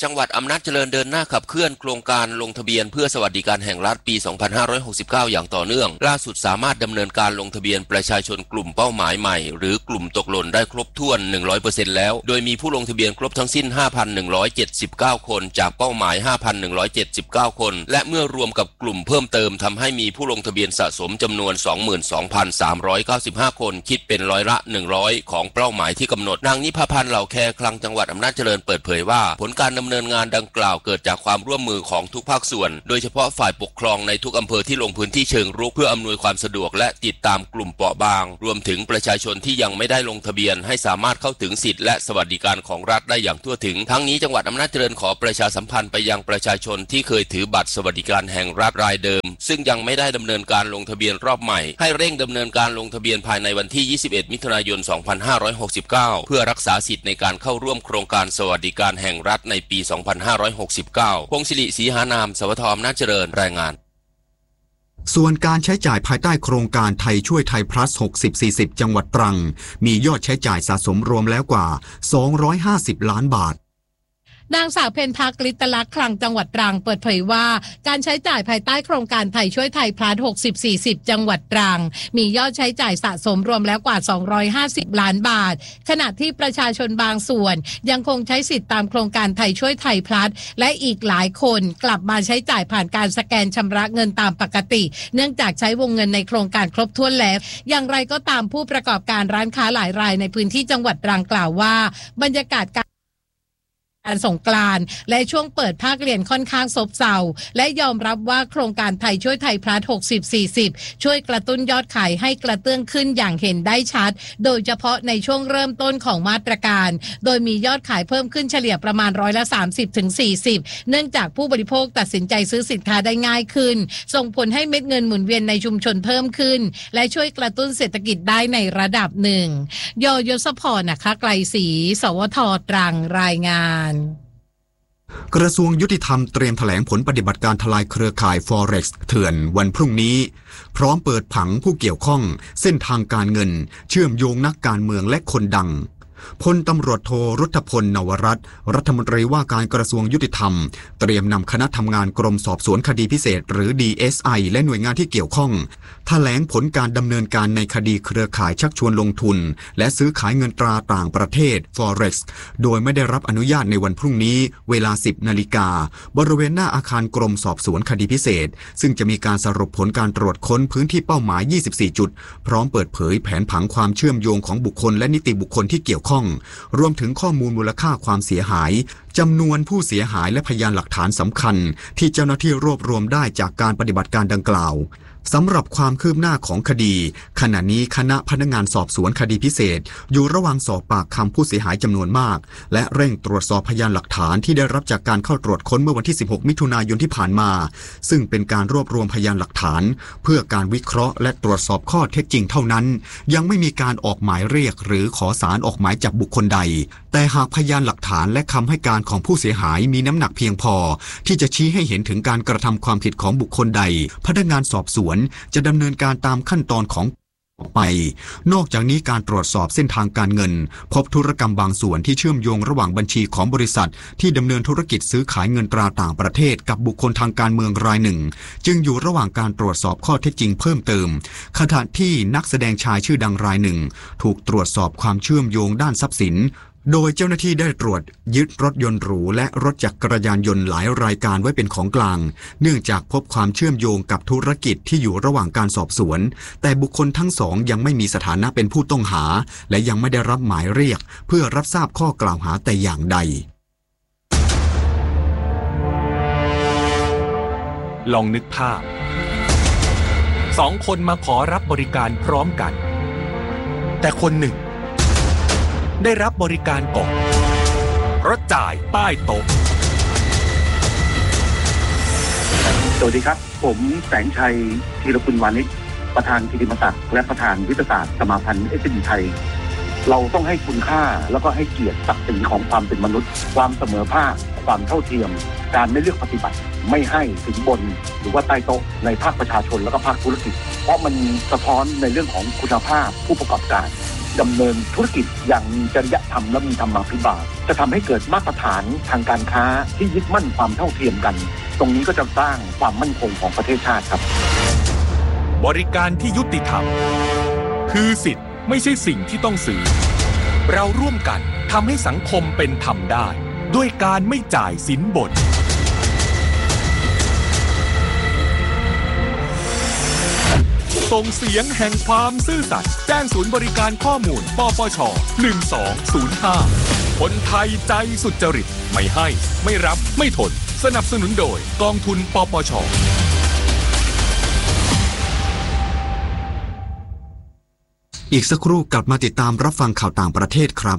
จังหวัดอำนาจเจริญเดินหน้าขับเคลื่อนโครงการลงทะเบียนเพื่อสวัสดิการแห่งรัฐปี สองพันห้าร้อยหกสิบเก้า อย่างต่อเนื่องล่าสุดสามารถดำเนินการลงทะเบียนประชาชนกลุ่มเป้าหมายใหม่หรือกลุ่มตกหล่นได้ครบถ้วน หนึ่งร้อยเปอร์เซ็นต์ แล้วโดยมีผู้ลงทะเบียนครบทั้งสิ้น ห้าพันหนึ่งร้อยเจ็ดสิบเก้า คนจากเป้าหมาย ห้าพันหนึ่งร้อยเจ็ดสิบเก้า คนและเมื่อรวมกับกลุ่มเพิ่มเติมทำให้มีผู้ลงทะเบียนสะสมจำนวน สองหมื่นสองพันสามร้อยเก้าสิบห้า คนคิดเป็นร้อยละหนึ่งร้อยของเป้าหมายที่กำหนดนางนิพาพันธ์เหล่าแคคลังจังหวัดอำนาจเจริญเปิดเผยว่าผลการดำเนินงานดังกล่าวเกิดจากความร่วมมือของทุกภาคส่วนโดยเฉพาะฝ่ายปกครองในทุกอำเภอที่ลงพื้นที่เชิงรุกเพื่ออำนวยความสะดวกและติดตามกลุ่มเปราะบางรวมถึงประชาชนที่ยังไม่ได้ลงทะเบียนให้สามารถเข้าถึงสิทธิและสวัสดิการของรัฐได้อย่างทั่วถึงทั้งนี้จังหวัดอำนาจเจริญขอประชาสัมพันธ์ไปยังประชาชนที่เคยถือบัตรสวัสดิการแห่งรัฐรายเดิมซึ่งยังไม่ได้ดำเนินการลงทะเบียนรอบใหม่ให้เร่งดำเนินการลงทะเบียนภายในวันที่ยี่สิบเอ็ดมิถุนายนสองพันห้าร้อยหกสิบเก้าเพื่อรักษาสิทธิ์ในการเข้าร่วมโครงการสวัสดิการแห่งรัฐในปีสองพันห้าร้อยหกสิบเก้าพงศิริศรีหานามสวทอำนาจเจริญรายงานส่วนการใช้จ่ายภายใต้โครงการไทยช่วยไทย plus หกสิบ สี่สิบ จังหวัดตรังมียอดใช้จ่ายสะสมรวมแล้วกว่าสองร้อยห้าสิบล้านบาทนางสาวเพ็ญพักฤตลักษณ์คลังจังหวัดตรังเปิดเผยว่าการใช้จ่ายภายใต้โครงการไทยช่วยไทยพลัสหกสิบ สี่สิบ จังหวัดตรังมียอดใช้จ่ายสะสมรวมแล้วกว่าสองร้อยห้าสิบล้านบาทขณะที่ประชาชนบางส่วนยังคงใช้สิทธิตามโครงการไทยช่วยไทยพลัสและอีกหลายคนกลับมาใช้จ่ายผ่านการสแกนชำระเงินตามปกติเนื่องจากใช้วงเงินในโครงการครบถ้วนแล้วอย่างไรก็ตามผู้ประกอบการร้านค้าหลายรายในพื้นที่จังหวัดตรังกล่าวว่าบรรยากาศการการสงกรานต์และช่วงเปิดภาคเรียนค่อนข้างซบเซาและยอมรับว่าโครงการไทยช่วยไทยพลัสหกสิบ สี่สิบช่วยกระตุ้นยอดขายให้กระเตื้องขึ้นอย่างเห็นได้ชัดโดยเฉพาะในช่วงเริ่มต้นของมาตรการโดยมียอดขายเพิ่มขึ้นเฉลี่ยประมาณร้อยละ สามสิบถึงสี่สิบ เนื่องจากผู้บริโภคตัดสินใจซื้อสินค้าได้ง่ายขึ้นส่งผลให้เม็ดเงินหมุนเวียนในชุมชนเพิ่มขึ้นและช่วยกระตุ้นเศรษฐกิจได้ในระดับหนึ่งยยศพรนะคะไกลศรีสวทตรังรายงานกระทรวงยุติธรรมเตรียมแถลงผลปฏิบัติการทลายเครือข่าย Forex เถื่อนวันพรุ่งนี้พร้อมเปิดผังผู้เกี่ยวข้องเส้นทางการเงินเชื่อมโยงนักการเมืองและคนดังพลตำรวจโทรุทธพลนวรัตน์รัฐมนตรีว่าการกระทรวงยุติธรรมเตรียมนำคณะทำงานกรมสอบสวนคดีพิเศษหรือ ดี เอส ไอ และหน่วยงานที่เกี่ยวข้องแถลงผลการดำเนินการในคดีเครือข่ายชักชวนลงทุนและซื้อขายเงินตราต่างประเทศ Forex โดยไม่ได้รับอนุญาตในวันพรุ่งนี้เวลา สิบนาฬิกาบริเวณหน้าอาคารกรมสอบสวนคดีพิเศษซึ่งจะมีการสรุปผลการตรวจค้นพื้นที่เป้าหมายยี่สิบสี่จุดพร้อมเปิดเผยแผนผังความเชื่อมโยงของบุคคลและนิติบุคคลที่เกี่ยวข้องรวมถึงข้อมูลมูลค่าความเสียหายจำนวนผู้เสียหายและพยานหลักฐานสำคัญที่เจ้าหน้าที่รวบรวมได้จากการปฏิบัติการดังกล่าวสำหรับความคืบหน้าของคดีขณะนี้คณะพนักงานสอบสวนคดีพิเศษอยู่ระหว่างสอบปากคำผู้เสียหายจำนวนมากและเร่งตรวจสอบพยานหลักฐานที่ได้รับจากการเข้าตรวจค้นเมื่อวันที่สิบหกมิถุนายนที่ผ่านมาซึ่งเป็นการรวบรวมพยานหลักฐานเพื่อการวิเคราะห์และตรวจสอบข้อเท็จจริงเท่านั้นยังไม่มีการออกหมายเรียกหรือขอศาลออกหมายจับบุคคลใดแต่หากพยานหลักฐานและคำให้การของผู้เสียหายมีน้ำหนักเพียงพอที่จะชี้ให้เห็นถึงการกระทำความผิดของบุคคลใดพนักงานสอบสวนจะดำเนินการตามขั้นตอนของไปนอกจากนี้การตรวจสอบเส้นทางการเงินพบธุรกรรมบางส่วนที่เชื่อมโยงระหว่างบัญชีของบริษัทที่ดำเนินธุรกิจซื้อขายเงินตราต่างประเทศกับบุคคลทางการเมืองรายหนึ่งจึงอยู่ระหว่างการตรวจสอบข้อเท็จจริงเพิ่มเติมขณะที่นักแสดงชายชื่อดังรายหนึ่งถูกตรวจสอบความเชื่อมโยงด้านทรัพย์สินโดยเจ้าหน้าที่ได้ตรวจยึดรถยนต์หรูและรถจักรยานยนต์หลายรายการไว้เป็นของกลางเนื่องจากพบความเชื่อมโยงกับธุรกิจที่อยู่ระหว่างการสอบสวนแต่บุคคลทั้งสองยังไม่มีสถานะเป็นผู้ต้องหาและยังไม่ได้รับหมายเรียกเพื่อรับทราบข้อกล่าวหาแต่อย่างใดลองนึกภาพสองคนมาขอรับบริการพร้อมกันแต่คนหนึ่งได้รับบริการก่อนเพราะจ่ายใต้โต๊ะสวัสดีครับผมแสงชัยธีรกุลวานิชประธานกิติมศักดิ์และประธานวิทยาศาสตร์สมาพันธ์เอส บี ไทยเราต้องให้คุณค่าแล้วก็ให้เกียรติศักดิ์ศรีของความเป็นมนุษย์ความเสมอภาคความเท่าเทียมการไม่เลือกปฏิบัติไม่ให้ถึงบนหรือว่าใต้โต๊ะในภาคประชาชนและก็ภาคธุรกิจเพราะมันสะท้อนในเรื่องของคุณภาพผู้ประกอบการดำเนินธุรกิจอย่างมีจริยธรรมและมีธรรมาภิบาลจะทำให้เกิดมาตรฐานทางการค้าที่ยึดมั่นความเท่าเทียมกันตรงนี้ก็จะสร้างความมั่นคงของประเทศชาติครับบริการที่ยุติธรรมคือสิทธิ์ไม่ใช่สิ่งที่ต้องซื้อเราร่วมกันทำให้สังคมเป็นธรรมได้ด้วยการไม่จ่ายสินบนส่งเสียงแห่งความซื่อสัตย์แจ้งศูนย์บริการข้อมูลปปชหนึ่งสองศูนย์ห้าคนไทยใจสุจริตไม่ให้ไม่รับไม่ทนสนับสนุนโดยกองทุนปปชอีกสักครู่กลับมาติดตามรับฟังข่าวต่างประเทศครับ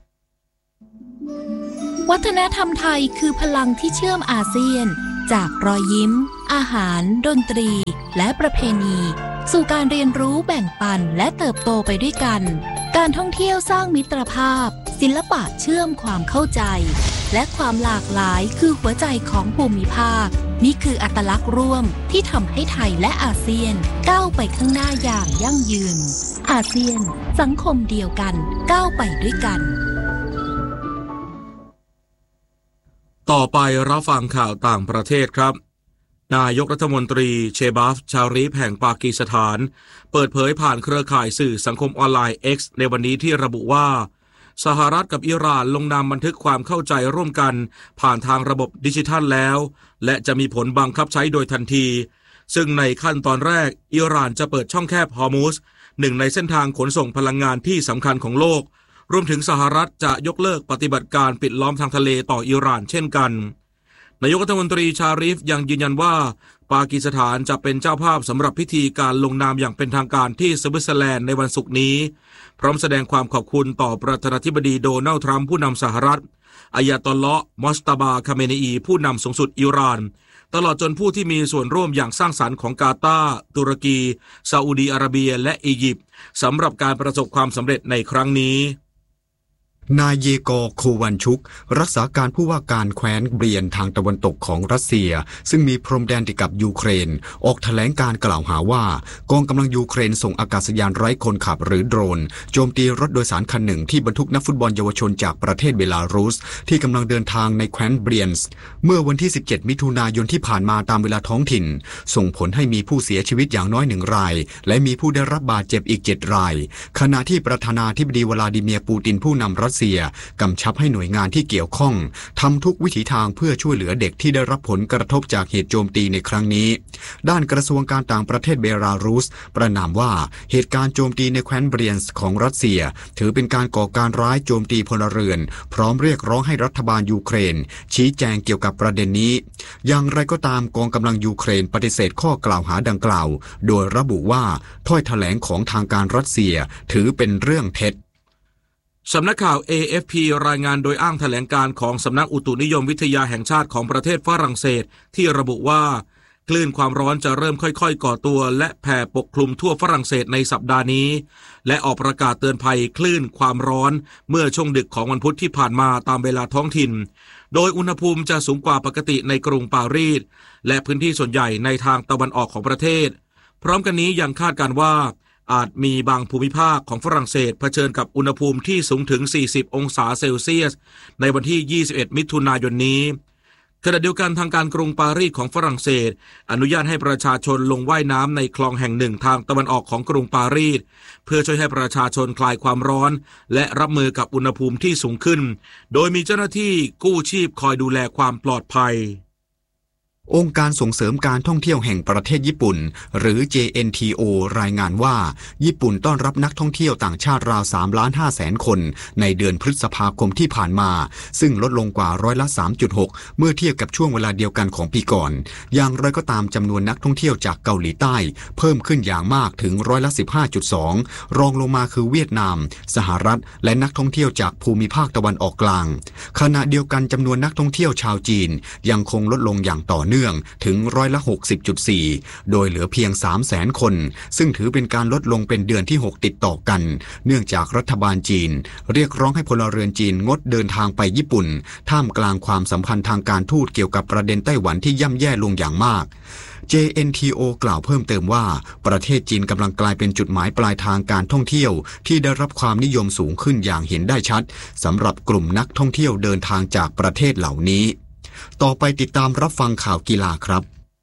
วัฒนธรรมไทยคือพลังที่เชื่อมอาเซียนจากรอยยิ้มอาหารดนตรีและประเพณีสู่การเรียนรู้แบ่งปันและเติบโตไปด้วยกันการท่องเที่ยวสร้างมิตรภาพศิลปะเชื่อมความเข้าใจและความหลากหลายคือหัวใจของภูมิภาคนี่คืออัตลักษณ์ร่วมที่ทำให้ไทยและอาเซียนก้าวไปข้างหน้าอย่างยั่งยืนอาเซียนสังคมเดียวกันก้าวไปด้วยกันต่อไปรับฟังข่าวต่างประเทศครับนายกรัฐมนตรีเชบาฟชารีฟแห่งปากีสถานเปิดเผยผ่านเครือข่ายสื่อสังคมออนไลน์ X ในวันนี้ที่ระบุว่าสหรัฐกับอิหร่านลงนามบันทึกความเข้าใจร่วมกันผ่านทางระบบดิจิทัลแล้วและจะมีผลบังคับใช้โดยทันทีซึ่งในขั้นตอนแรกอิหร่านจะเปิดช่องแคบฮอร์มุซหนึ่งในเส้นทางขนส่งพลังงานที่สำคัญของโลกรวมถึงสหรัฐจะยกเลิกปฏิบัติการปิดล้อมทางทะเลต่ออิหร่านเช่นกันนายกรัฐมนตรีชารีฟยังยืนยันว่าปากีสถานจะเป็นเจ้าภาพสำหรับพิธีการลงนามอย่างเป็นทางการที่สวิตเซอร์แลนด์ในวันศุกร์นี้พร้อมแสดงความขอบคุณต่อประธานาธิบดีโดนัลด์ทรัมป์ผู้นำสหรัฐอายาตอลเลาะห์มอสตาบาคาเมเนอีผู้นำสูงสุดอิหร่านตลอดจนผู้ที่มีส่วนร่วมอย่างสร้างสรรค์ของกาตาร์ตุรกีซาอุดีอาระเบียและอียิปต์สำหรับการประสบความสำเร็จในครั้งนี้นายเยกอร์ โควันชุกรักษาการผู้ว่าการแคว้นเบรียนทางตะวันตกของรัสเซียซึ่งมีพรมแดนติดกับยูเครนออกแถลงการกล่าวหาว่ากองกำลังยูเครนส่งอากาศยานไร้คนขับหรือโดรนโจมตีรถโดยสารคันหนึ่งที่บรรทุกนักฟุตบอลเยาวชนจากประเทศเบลารุสที่กำลังเดินทางในแคว้นเบรียนส์เมื่อวันที่สิบเจ็ดมิถุนายนที่ผ่านมาตามเวลาท้องถิ่นส่งผลให้มีผู้เสียชีวิตอย่างน้อยหนึ่งรายและมีผู้ได้รับบาดเจ็บอีกเจ็ดรายขณะที่ประธานาธิบดีวลาดิเมียร์ปูตินผู้นำรัสเซียกำชับให้หน่วยงานที่เกี่ยวข้องทำทุกวิถีทางเพื่อช่วยเหลือเด็กที่ได้รับผลกระทบจากเหตุโจมตีในครั้งนี้ด้านกระทรวงการต่างประเทศเบลารุสประนามว่าเหตุการณ์โจมตีในแคว้นเบรียนส์ของรัสเซียถือเป็นการก่อการร้ายโจมตีพลเรือนพร้อมเรียกร้องให้รัฐบาลยูเครนชี้แจงเกี่ยวกับประเด็นนี้อย่างไรก็ตามกองกำลังยูเครนปฏิเสธข้อกล่าวหาดังกล่าวโดยระบุว่าถ้อยแถลงของทางการรัสเซียถือเป็นเรื่องเท็จสำนักข่าว เอ เอฟ พี รายงานโดยอ้างแถลงการของสำนักอุตุนิยมวิทยาแห่งชาติของประเทศฝรั่งเศสที่ระบุว่าคลื่นความร้อนจะเริ่มค่อยๆก่อตัวและแผ่ปกคลุมทั่วฝรั่งเศสในสัปดาห์นี้และออกประกาศเตือนภัยคลื่นความร้อนเมื่อช่วงดึกของวันพุธที่ผ่านมาตามเวลาท้องถิ่นโดยอุณหภูมิจะสูงกว่าปกติในกรุงปารีสและพื้นที่ส่วนใหญ่ในทางตะวันออกของประเทศพร้อมกันนี้ยังคาดการณ์ว่าอาจมีบางภูมิภาคของฝรั่งเศสเผชิญกับอุณหภูมิที่สูงถึงสี่สิบองศาเซลเซียสในวันที่ยี่สิบเอ็ดมิถุนายนนี้ขณะเดียวกันทางการกรุงปารีสของฝรั่งเศสอนุญาตให้ประชาชนลงว่ายน้ำในคลองแห่งหนึ่งทางตะวันออกของกรุงปารีสเพื่อช่วยให้ประชาชนคลายความร้อนและรับมือกับอุณหภูมิที่สูงขึ้นโดยมีเจ้าหน้าที่กู้ชีพคอยดูแลความปลอดภัยองค์การส่งเสริมการท่องเที่ยวแห่งประเทศญี่ปุ่นหรือ เจ เอ็น ที โอ รายงานว่าญี่ปุ่นต้อนรับนักท่องเที่ยวต่างชาติราว สามล้านห้าแสน คนในเดือนพฤษภาคมที่ผ่านมาซึ่งลดลงกว่าร้อยละ สามจุดหก เมื่อเทียบกับช่วงเวลาเดียวกันของปีก่อนอย่างไรก็ตามจำนวนนักท่องเที่ยวจากเกาหลีใต้เพิ่มขึ้นอย่างมากถึงร้อยละ สิบห้าจุดสอง รองลงมาคือเวียดนามสหรัฐและนักท่องเที่ยวจากภูมิภาคตะวันออกกลางขณะเดียวกันจำนวนนักท่องเที่ยวชาวจีนยังคงลดลงอย่างต่อเนื่องถึงร้อยละ หกสิบจุดสี่ โดยเหลือเพียง สามแสน คนซึ่งถือเป็นการลดลงเป็นเดือนที่หกติดต่อกันเนื่องจากรัฐบาลจีนเรียกร้องให้พลเรือนจีนงดเดินทางไปญี่ปุ่นท่ามกลางความสัมพันธ์ทางการทูตเกี่ยวกับประเด็นไต้หวันที่ย่ำแย่ลงอย่างมากเจ เอ็น ที โอ กล่าวเพิ่มเติมว่าประเทศจีนกำลังกลายเป็นจุดหมายปลายทางการท่องเที่ยวที่ได้รับความนิยมสูงขึ้นอย่างเห็นได้ชัดสำหรับกลุ่มนักท่องเที่ยวเดินทางจากประเทศเหล่านี้ต่อไปติดตามรับฟังข่าวกีฬาครับ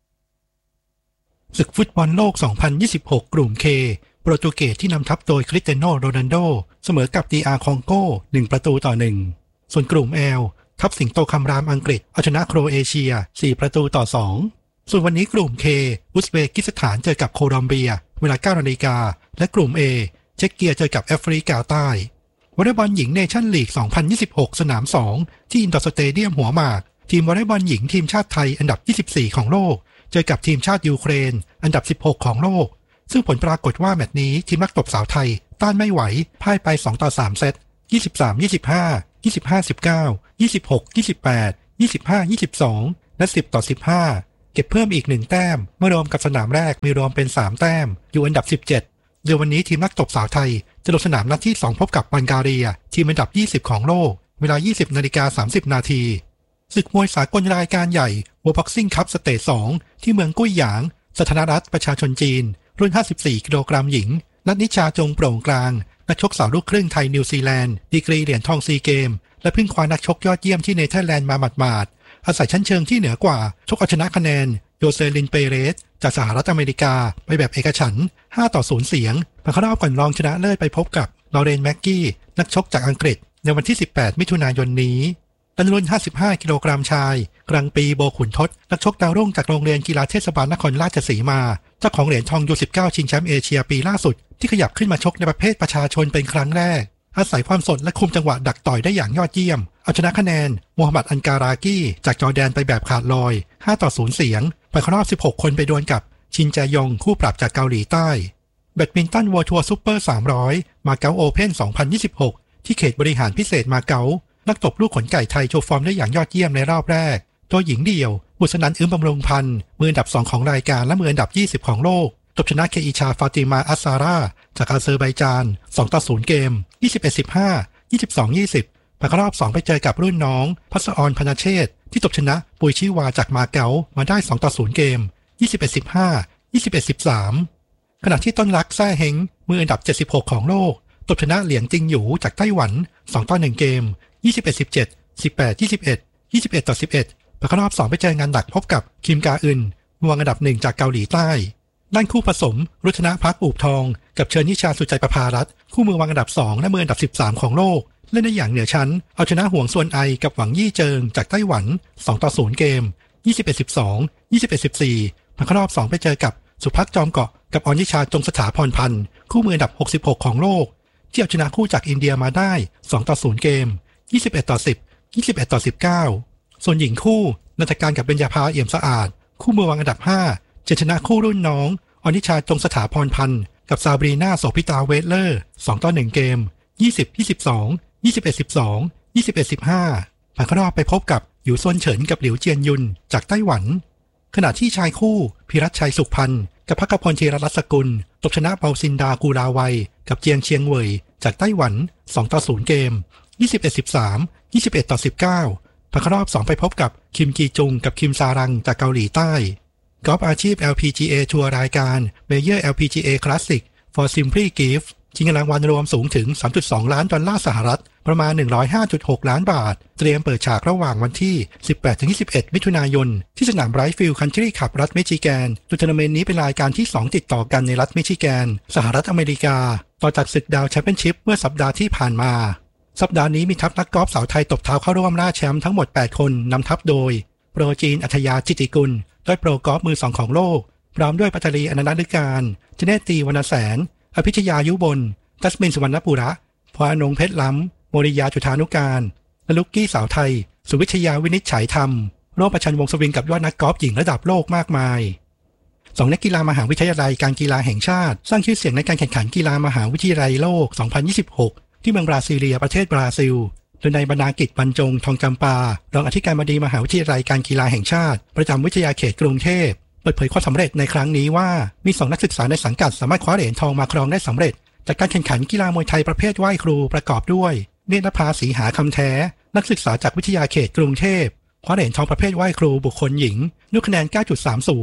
ศึกฟุตบอลโลก สองพันยี่สิบหก กลุ่ม K โปรตุเกสที่นำทัพโดยคริสเตียโนโรนัลโดเสมอกับ ดี อาร์ คองโกหนึ่งประตูต่อหนึ่งส่วนกลุ่ม L ทัพสิงโตคำรามอังกฤษเอาชนะโครเอเชียสี่ประตูต่อสองส่วนวันนี้กลุ่ม K อุซเบกิสถานเจอกับโคลอมเบียเวลา เก้านาฬิกาและกลุ่ม A เช็กเกียเจอกับแอฟริกาใต้วอลเลย์บอลหญิงเนชั่นลีก สองพันยี่สิบหก สนามสองที่อินดอร์สเตเดียมหัวหมากทีมวอลเลย์บอลหญิงทีมชาติไทยอันดับยี่สิบสี่ของโลกเจอกับทีมชาติยูเครนอันดับสิบหกของโลกซึ่งผลปรากฏว่าแมตช์นี้ทีมนักตบสาวไทยต้านไม่ไหวพ่ายไปสองต่อสามเซตยี่สิบสาม ยี่สิบห้า ยี่สิบห้า สิบเก้า ยี่สิบหก ยี่สิบแปด ยี่สิบห้า ยี่สิบสองและสิบต่อสิบห้าเก็บเพิ่มอีกหนึ่งแต้มเมื่อรวมกับสนามแรกมีรวมเป็นสามแต้มอยู่อันดับสิบเจ็ดเดี๋ยววันนี้ทีมนักตบสาวไทยจะลงสนามนัดที่สองพบกับบัลแกเรียทีมอันดับยี่สิบของโลกเวลา ยี่สิบนาฬิกาสามสิบนาทีศึกมวยสากลรายการใหญ่ World Boxing Cup สเตจสองที่เมืองกุ้ยหยางสาธารณรัฐประชาชนจีนรุ่นห้าสิบสี่กิโลกรัมหญิงนัทนิชาจงโปร่งกลางนักชกสาวลูกครึ่งไทยนิวซีแลนด์ดีกรีเหรียญทองซีเกมและเพิ่งคว้านักชกยอดเยี่ยมที่เนเธอร์แลนด์มาหมาดๆอาศัยชั้นเชิงที่เหนือกว่าชกเอาชนะคะแนนโยเซลินเปเรสจากสหรัฐอเมริกาไปแบบเอกฉันท์ห้าต่อศูนย์เสียงผ่านเข้ารอบก่อนรองชนะเลิศไปพบกับลอเรนแม็กกี้นักชกจากอังกฤษในวันที่สิบแปดมิถุนายนนี้ในรุ่นห้าสิบห้ากิโลกรัมชายกลางปีโบขุนทศนักชกดาวรุ่งจากโรงเรียนกีฬาเทศบาลนครราชสีมาเจ้าของเหรียญทองยูสิบเก้าชิงแชมป์เอเชียปีล่าสุดที่ขยับขึ้นมาชกในประเภทประชาชนเป็นครั้งแรกอาศัยความสดและคุมจังหวะดักต่อยได้อย่างยอดเยี่ยมเอาชนะคะแนนมูฮัมหมัดอันการากีจากจอร์แดนไปแบบขาดลอยห้าต่อศูนย์เสียงไปเข้ารอบสิบหกคนไปดวลกับชินแจยองคู่ปรับจากเกาหลีใต้แบดมินตันเวิลด์ทัวร์ซุปเปอร์สามร้อยมาเก๊าโอเพ่นสองพันยี่สิบหกที่เขตบริหารพิเศษมาเก๊านักตบลูกขนไก่ไทยโชว์ฟอร์มได้อย่างยอดเยี่ยมในรอบแรกตัวหญิงเดี่ยวบุษนันท์อึ้มบำรุงพันธ์มืออันดับสองของรายการและมืออันดับยี่สิบของโลกตบชนะเคอิชาฟาติมาอัสซาร่าจากอาเซอร์ไบจานสองต่อศูนย์เกม ยี่สิบเอ็ด สิบห้า ยี่สิบสอง ยี่สิบผ่านเข้ารอบสองไปเจอกับรุ่นน้องพัสอรพนเชษฐ์ที่ตบชนะปุยชิวาจากมาเก๊ามาได้สองต่อศูนย์เกม ยี่สิบเอ็ด สิบห้า ยี่สิบเอ็ด สิบสามขณะที่ต้นรักแซ่เฮงมืออันดับเจ็ดสิบหกของโลกตบชนะเหลียงจิงหยูจากไต้หวันสองต่อหนึ่งเกม ยี่สิบเอ็ด สิบเจ็ด สิบแปด ยี่สิบเอ็ด ยี่สิบเอ็ดต่อสิบเอ็ดผ่านเข้ารอบสองไปเจองานดักพบกับคิมกาอึนมือวางอันดับหนึ่งจากเกาหลีใต้ด้านคู่ผสมรุชนะพักอูบทองกับเชิญนิชาสุใจประภารัตน์คู่มือวางอันดับสองและมืออันดับสิบสามของโลกเล่นได้อย่างเหนือชั้นเอาชนะห่วงส่วนไอกับหวังยี่เจิงจากไต้หวันสองต่อศูนย์เกม ยี่สิบเอ็ด สิบสอง ยี่สิบเอ็ด สิบสี่ผ่านเข้ารอบสองไปเจอกับสุภักจอมเกาะกับอรนิชาจงสถาพรพันธ์คู่มืออันดับหกสิบหกของโลกที่เอาชนะคู่จากอินเดียมาได้สองต่อศูนย์เกม ยี่สิบเอ็ดต่อสิบ ยี่สิบเอ็ดต่อสิบเก้าส่วนหญิงคู่นันทการกับเบญญาภาเอี่ยมสะอาดคู่มือวางอันดับห้าจะชนะคู่รุ่นน้องอรนิชาจงสถาพรพันธ์กับซาบรีนาโสภิตาเวทเลอร์สองต่อหนึ่งเกม ยี่สิบ ยี่สิบสอง ยี่สิบเอ็ด สิบสอง ยี่สิบเอ็ด สิบห้าผ่านเข้ารอบไปพบกับหยูซวนเฉินกับหลิวเจียนยุนจากไต้หวันขณะที่ชายคู่พิรัชชัยสุขพันธ์กับภักพลธีรรัตน์สกุลตบชนะเปาซินดากูลาวัยกับเจียงเชียงเหวยจากไต้หวันสองต่อศูนย์เกม ยี่สิบเอ็ด สิบสาม ยี่สิบเอ็ดต่อสิบเก้าผ่านเข้ารอบสองไปพบกับคิมกีจุงกับคิมซารังจากเกาหลีใต้กอล์ฟอาชีพ แอล พี จี เอ ทัวร์รายการ Major แอล พี จี เอ Classic for Simply Gift ชิงเงินรางวัลรวมสูงถึง สามจุดสอง ล้านดอลลาร์สหรัฐประมาณ หนึ่งร้อยห้าจุดหก ล้านบาทเตรียมเปิดฉากระหว่างวันที่ สิบแปดถึงยี่สิบเอ็ด มิถุนายนที่สนามไบรท์ฟิลด์คันทรีคลับรัฐมิชิแกนโดยทัวร์นาเมนต์นี้เป็นรายการที่สองติดต่อกันในรัฐมิชิแกนสหรัฐอเมริกาต่อจากศึกดาวแชมเปี้ยนชิพเมื่อสัปดาห์ที่ผ่านมาสัปดาห์นี้มีทัพนักกอล์ฟสาวไทยตบเท้าเข้าร่วมล่าแชมป์ทั้งหมดแปดคนนำทัพโดยโปรจีนอัธยาจิติกุลด้วยโปรกอล์ฟมือสองของโลกพร้อมด้วยปัตตรีอนันต์ฤการเจเนตีวรรณแสนอภิชยายุบลตัสมินสุวรรณปุระพรอนงเพชรล้ำโมริยาจุฑานุการและลุกกี้สาวไทยสุวิชยาวินิจฉัยธรรมร่วมประชันวงสวิงกับยอดนักกอล์ฟหญิงระดับโลกมากมายสองนักกีฬามหาวิทยาลัยการกีฬาแห่งชาติสร้างชื่อเสียงในการแข่งขันกีฬามหาวิทยาลัยโลกสองพันยี่สิบหกที่เมืองบราซิเลียประเทศบราซิลโดยนายบรรณากิจบรรจงทองจำปารองอธิการบดีมหาวิทยาลัยการกีฬาแห่งชาติประจำวิทยาเขตกรุงเทพเปิดเผยความสำเร็จในครั้งนี้ว่ามีสองนักศึกษาในสังกัดสามารถคว้าเหรียญทองมาครองได้สำเร็จจากการแข่งขันกีฬามวยไทยประเภทไหว้ครูประกอบด้วยเนตรนภาศรีหาคำแท้นักศึกษาจากวิทยาเขตกรุงเทพคว้าเหรียญทองประเภทไหว้ครูบุคคลหญิงด้วยคะแนน เก้าจุดสามศูนย์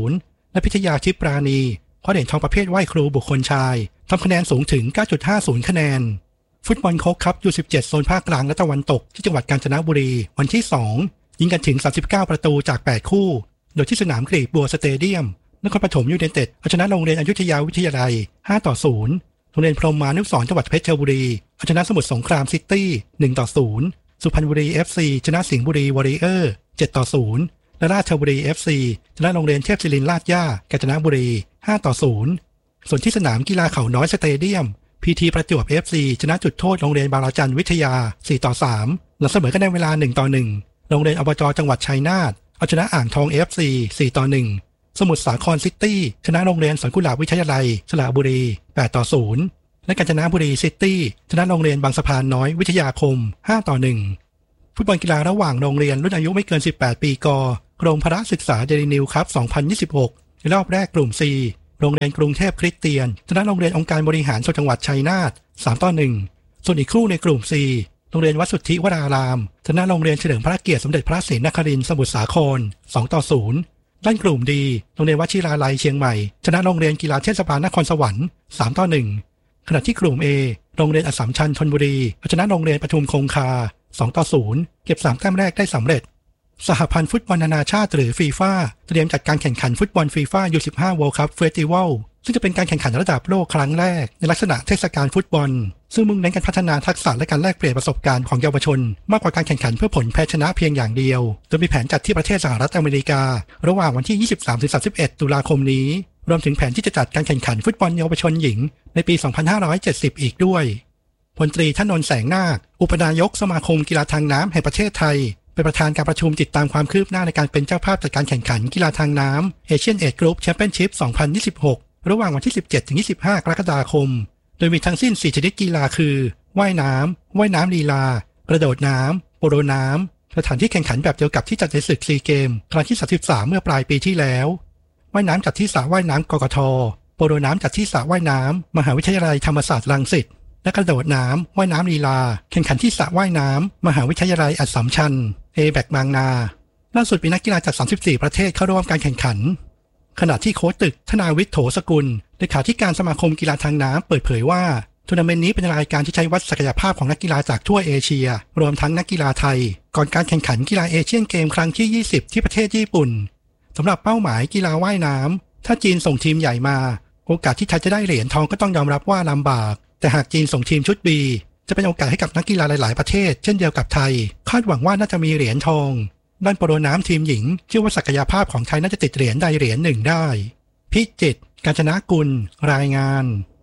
และพิทยาชิปราณีคว้าเหรียญทองประเภทไหว้ครูบุคคลชายทำคะแนนสูงถึง เก้าจุดห้าศูนย์ คะแนนฟุตบอลโค้กคัพ ยู สิบเจ็ด โซนภาคกลางและตะวันตกที่จังหวัดกาญจนบุรีวันที่สองยิงกันถึงสามสิบเก้าประตูจากแปดคู่โดยที่สนามกรีกบัวสเตเดียมนครปฐมยูไนเต็ดเอาชนะโรงเรียนอยุธยาวิทยาลัยห้าต่อศูนย์โรงเรียนพรหมานุสรณ์จังหวัดเพชรบุรีเอาชนะสมุทรสงครามซิตี้หนึ่งต่อศูนย์สุพรรณบุรี เอฟ ซี ชนะสิงห์บุรีวอริเออร์เจ็ดต่อศูนย์และราชบุรี เอฟ ซี ชนะโรงเรียนเทพศิรินทร์ลาดย่ากาญจนบุรีห้าต่อศูนย์ส่วนที่สนามกีฬาเขาน้อยสเตเดียมพีทีประจวบ เอฟ ซี ชนะจุดโทษโรงเรียนบางระจันวิทยาสี่ต่อสามหลังเสมอกันในเวลาหนึ่งต่อหนึ่งโรงเรียนอบจจังหวัดชัยนาทเอาชนะอ่างทอง เอฟ ซี สี่ต่อหนึ่งสมุทรสาครซิตี้ชนะโรงเรียนสวนกุหลาบวิทยาลัยสระบุรีแปดต่อศูนย์และกาญจนบุรีซิตี้ชนะโรงเรียนบางสะพานน้อยวิทยาคมห้าต่อหนึ่งฟุตบอลกีฬาระหว่างโรงเรียนรุ่นอายุไม่เกินสิบแปดปีกกรมพละศึกษาเดลินิวครับสองพันยี่สิบหกในรอบแรกกลุ่ม C โรงเรียนกรุงเทพคริสเตียนชนะโรงเรียนองค์การบริหารส่วนจังหวัดชัยนาทสามต่อหนึ่งส่วนอีกคู่ในกลุ่ม C โรงเรียนวัดสุทธิวรารามชนะโรงเรียนเฉลิมพระเกียรติสมเด็จพระศรีนครินทร์สมุทรสาครสองต่อศูนย์ด้านกลุ่มดีโรงเรียนวชิราลัยเชียงใหม่ชนะโรงเรียนกีฬาเทศบาลนครสวรรค์สามต่อหนึ่งขณะที่กลุ่ม A โรงเรียนอัสสัมชัญธนบุรีชนะโรงเรียนปทุมคงคาสองต่อศูนย์เก็บสามแต้มแรกได้สำเร็จสหพันธ์ฟุตบอลนานาชาติหรือฟีฟ่าเตรียมจัดการแข่งขันฟุตบอลฟีฟ่า ยู สิบห้า World Cup Festival ซึ่งจะเป็นการแข่งขันระดับโลกครั้งแรกในลักษณะเทศกาลฟุตบอลซึ่งมุ่งเน้นการพัฒนาทักษะและการแลกเปลี่ยนประสบการณ์ของเยาวชนมากกว่าการแข่งขันเพื่อผลแพ้ชนะเพียงอย่างเดียวโดยมีแผนจัดที่ประเทศสหรัฐอเมริการะหว่างวันที่ ยี่สิบสามถึงสามสิบเอ็ด ตุลาคมนี้รวมถึงแผนที่จะจัดการแข่งขันฟุตบอลเยาวชนหญิงในปี สองพันห้าร้อยเจ็ดสิบ อีกด้วยพลตรีธนนท์แสงนาคอุปนายกสมาคมกีฬาทางน้ำแห่งประเทศไทยเป็นประธานการประชุมติดตามความคืบหน้าในการเป็นเจ้าภาพจัดการแข่งขันกีฬาทางน้ำเอเชียนเอจกรุ๊ปแชมเปี้ยนชิพ สองพันยี่สิบหก ระหว่างวันที่ สิบเจ็ดถึงยี่สิบห้า กรกฎาคมโดยมีทั้งสิ้นสี่ชนิดกีฬาคือว่ายน้ำว่ายน้ำลีลากระโดดน้ำโปโลน้ำสถานที่แข่งขันแบบเดียวกับที่จัดในศึกซีเกมครั้งที่สามสิบสามเมื่อปลายปีที่แล้วว่ายน้ำจัดที่สระว่ายน้ำกกทโปโลน้ำจัดที่สระว่ายน้ำมหาวิทยาลัยธรรมศาสตร์รังสิตและกระโดดน้ำว่ายน้ำลีลาแข่งขันที่สระว่ายน้ำมหาวิทยาลัยอัสสัมชัญเอแบกบางนาล่าสุดมีนักกีฬาจากสามสิบสี่ประเทศเข้าร่วมการแข่งขันขณะที่โค้ชตึกธนาวิทย์โถสกุลเลขาธิการสมาคมกีฬาทางน้ำเปิดเผยว่าทัวร์นาเมนต์นี้เป็นรายการที่ใช้วัดศักยภาพของนักกีฬาจากทั่วเอเชียรวมทั้งนักกีฬาไทยก่อนการแข่งขันกีฬาเอเชียนเกมครั้งที่ยี่สิบที่ประเทศญี่ปุ่นสำหรับเป้าหมายกีฬาว่ายน้ำถ้าจีนส่งทีมใหญ่มาโอกาสที่ไทยจะได้เหรียญทองก็ต้องยอมรับว่าลำบากแต่หากจีนส่งทีมชุด B จะเป็นโอกาสให้กับนักกีฬาหลายๆประเทศเช่นเดียวกับไทยคาดหวังว่าน่าจะมีเหรียญทองด้านโปโลน้ำทีมหญิงเชื่อว่าศักยภาพของไทยน่าจะติดเหรียญใดเหรียญหนึ่งได้พิจิตรกาญจนกุลรายงาน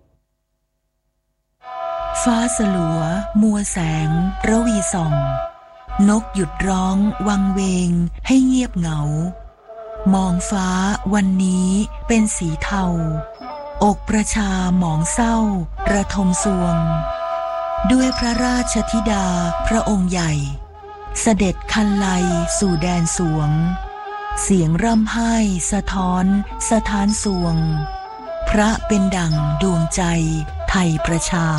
ฟ้าสลัวมัวแสงระวีส่องนกหยุดร้องวังเวงให้เงียบเหงามองฟ้าวันนี้เป็นสีเทาอกประชาหมองเศร้าระทมสวงด้วยพระราชธิดาพระองค์ใหญ่เสด็จคันไลสู่แดนสวงเสียงร่ำไห้สะท้อนสะท้านสวงพระเป็นดั่งดวงใจไทยประชา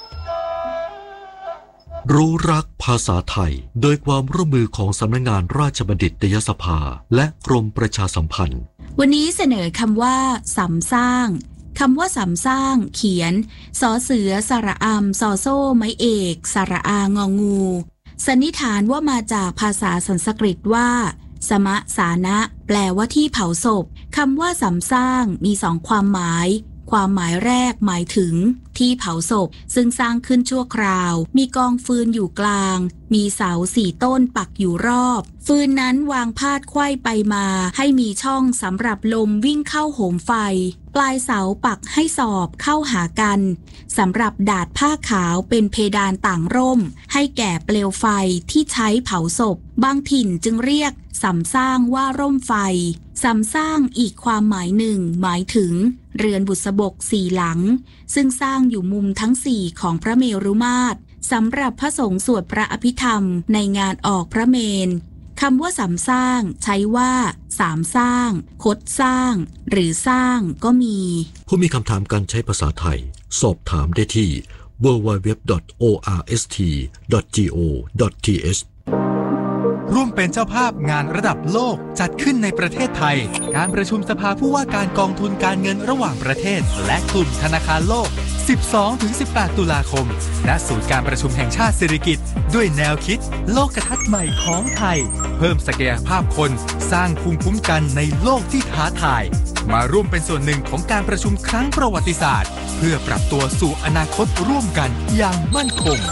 รู้รักภาษาไทยโดยความร่วมมือของสำนักงานราชบัณฑิตยสภาและกรมประชาสัมพันธ์วันนี้เสนอคำว่าสำสร้างคำว่าสำสร้างเขียนสอเสือสระอำซอโซ่ไม้เอกสระอางองูสันนิษฐานว่ามาจากภาษาสันสกฤตว่าสมะสานะแปลว่าที่เผาศพคำว่าสำสร้างมีสองความหมายความหมายแรกหมายถึงที่เผาศพซึ่งสร้างขึ้นชั่วคราวมีกองฟืนอยู่กลางมีเสาสี่ต้นปักอยู่รอบฟืนนั้นวางพาดไขว้ไปมาให้มีช่องสำหรับลมวิ่งเข้าโหมไฟปลายเสาปักให้สอบเข้าหากันสำหรับดาดผ้าขาวเป็นเพดานต่างร่มให้แก่เปลวไฟที่ใช้เผาศพบางถิ่นจึงเรียกสำสร้างว่าร่มไฟสำสร้างอีกความหมายหนึ่งหมายถึงเรือนบุษบกสี่หลังซึ่งสร้างอยู่มุมทั้งสี่ของพระเมรุมาตรสำหรับพระสงฆ์สวดพระอภิธรรมในงานออกพระเมรุคำว่าสำสร้างใช้ว่าสามสร้างคดสร้างหรือสร้างก็มีผู้มีคำถามการใช้ภาษาไทยสอบถามได้ที่ ดับเบิลยู ดับเบิลยู ดับเบิลยู ดอท โอ อาร์ เอส ที ดอท จี โอ ดอท ที เอชร่วมเป็นเจ้าภาพงานระดับโลกจัดขึ้นในประเทศไทยการประชุมสภาผู้ว่าการกองทุนการเงินระหว่างประเทศและกลุ่มธนาคารโลก สิบสองถึงสิบแปด ตุลาคมณศูนย์การประชุมแห่งชาติสิริกิติ์ด้วยแนวคิดโลกทัศน์ใหม่ของไทยเพิ่มศักยภาพคนสร้างภูมิคุ้มกันในโลกที่ท้าทายมาร่วมเป็นส่วนหนึ่งของการประชุมครั้งประวัติศาสตร์เพื่อปรับตัวสู่อนาคตร่วมกันอย่างมั่นคง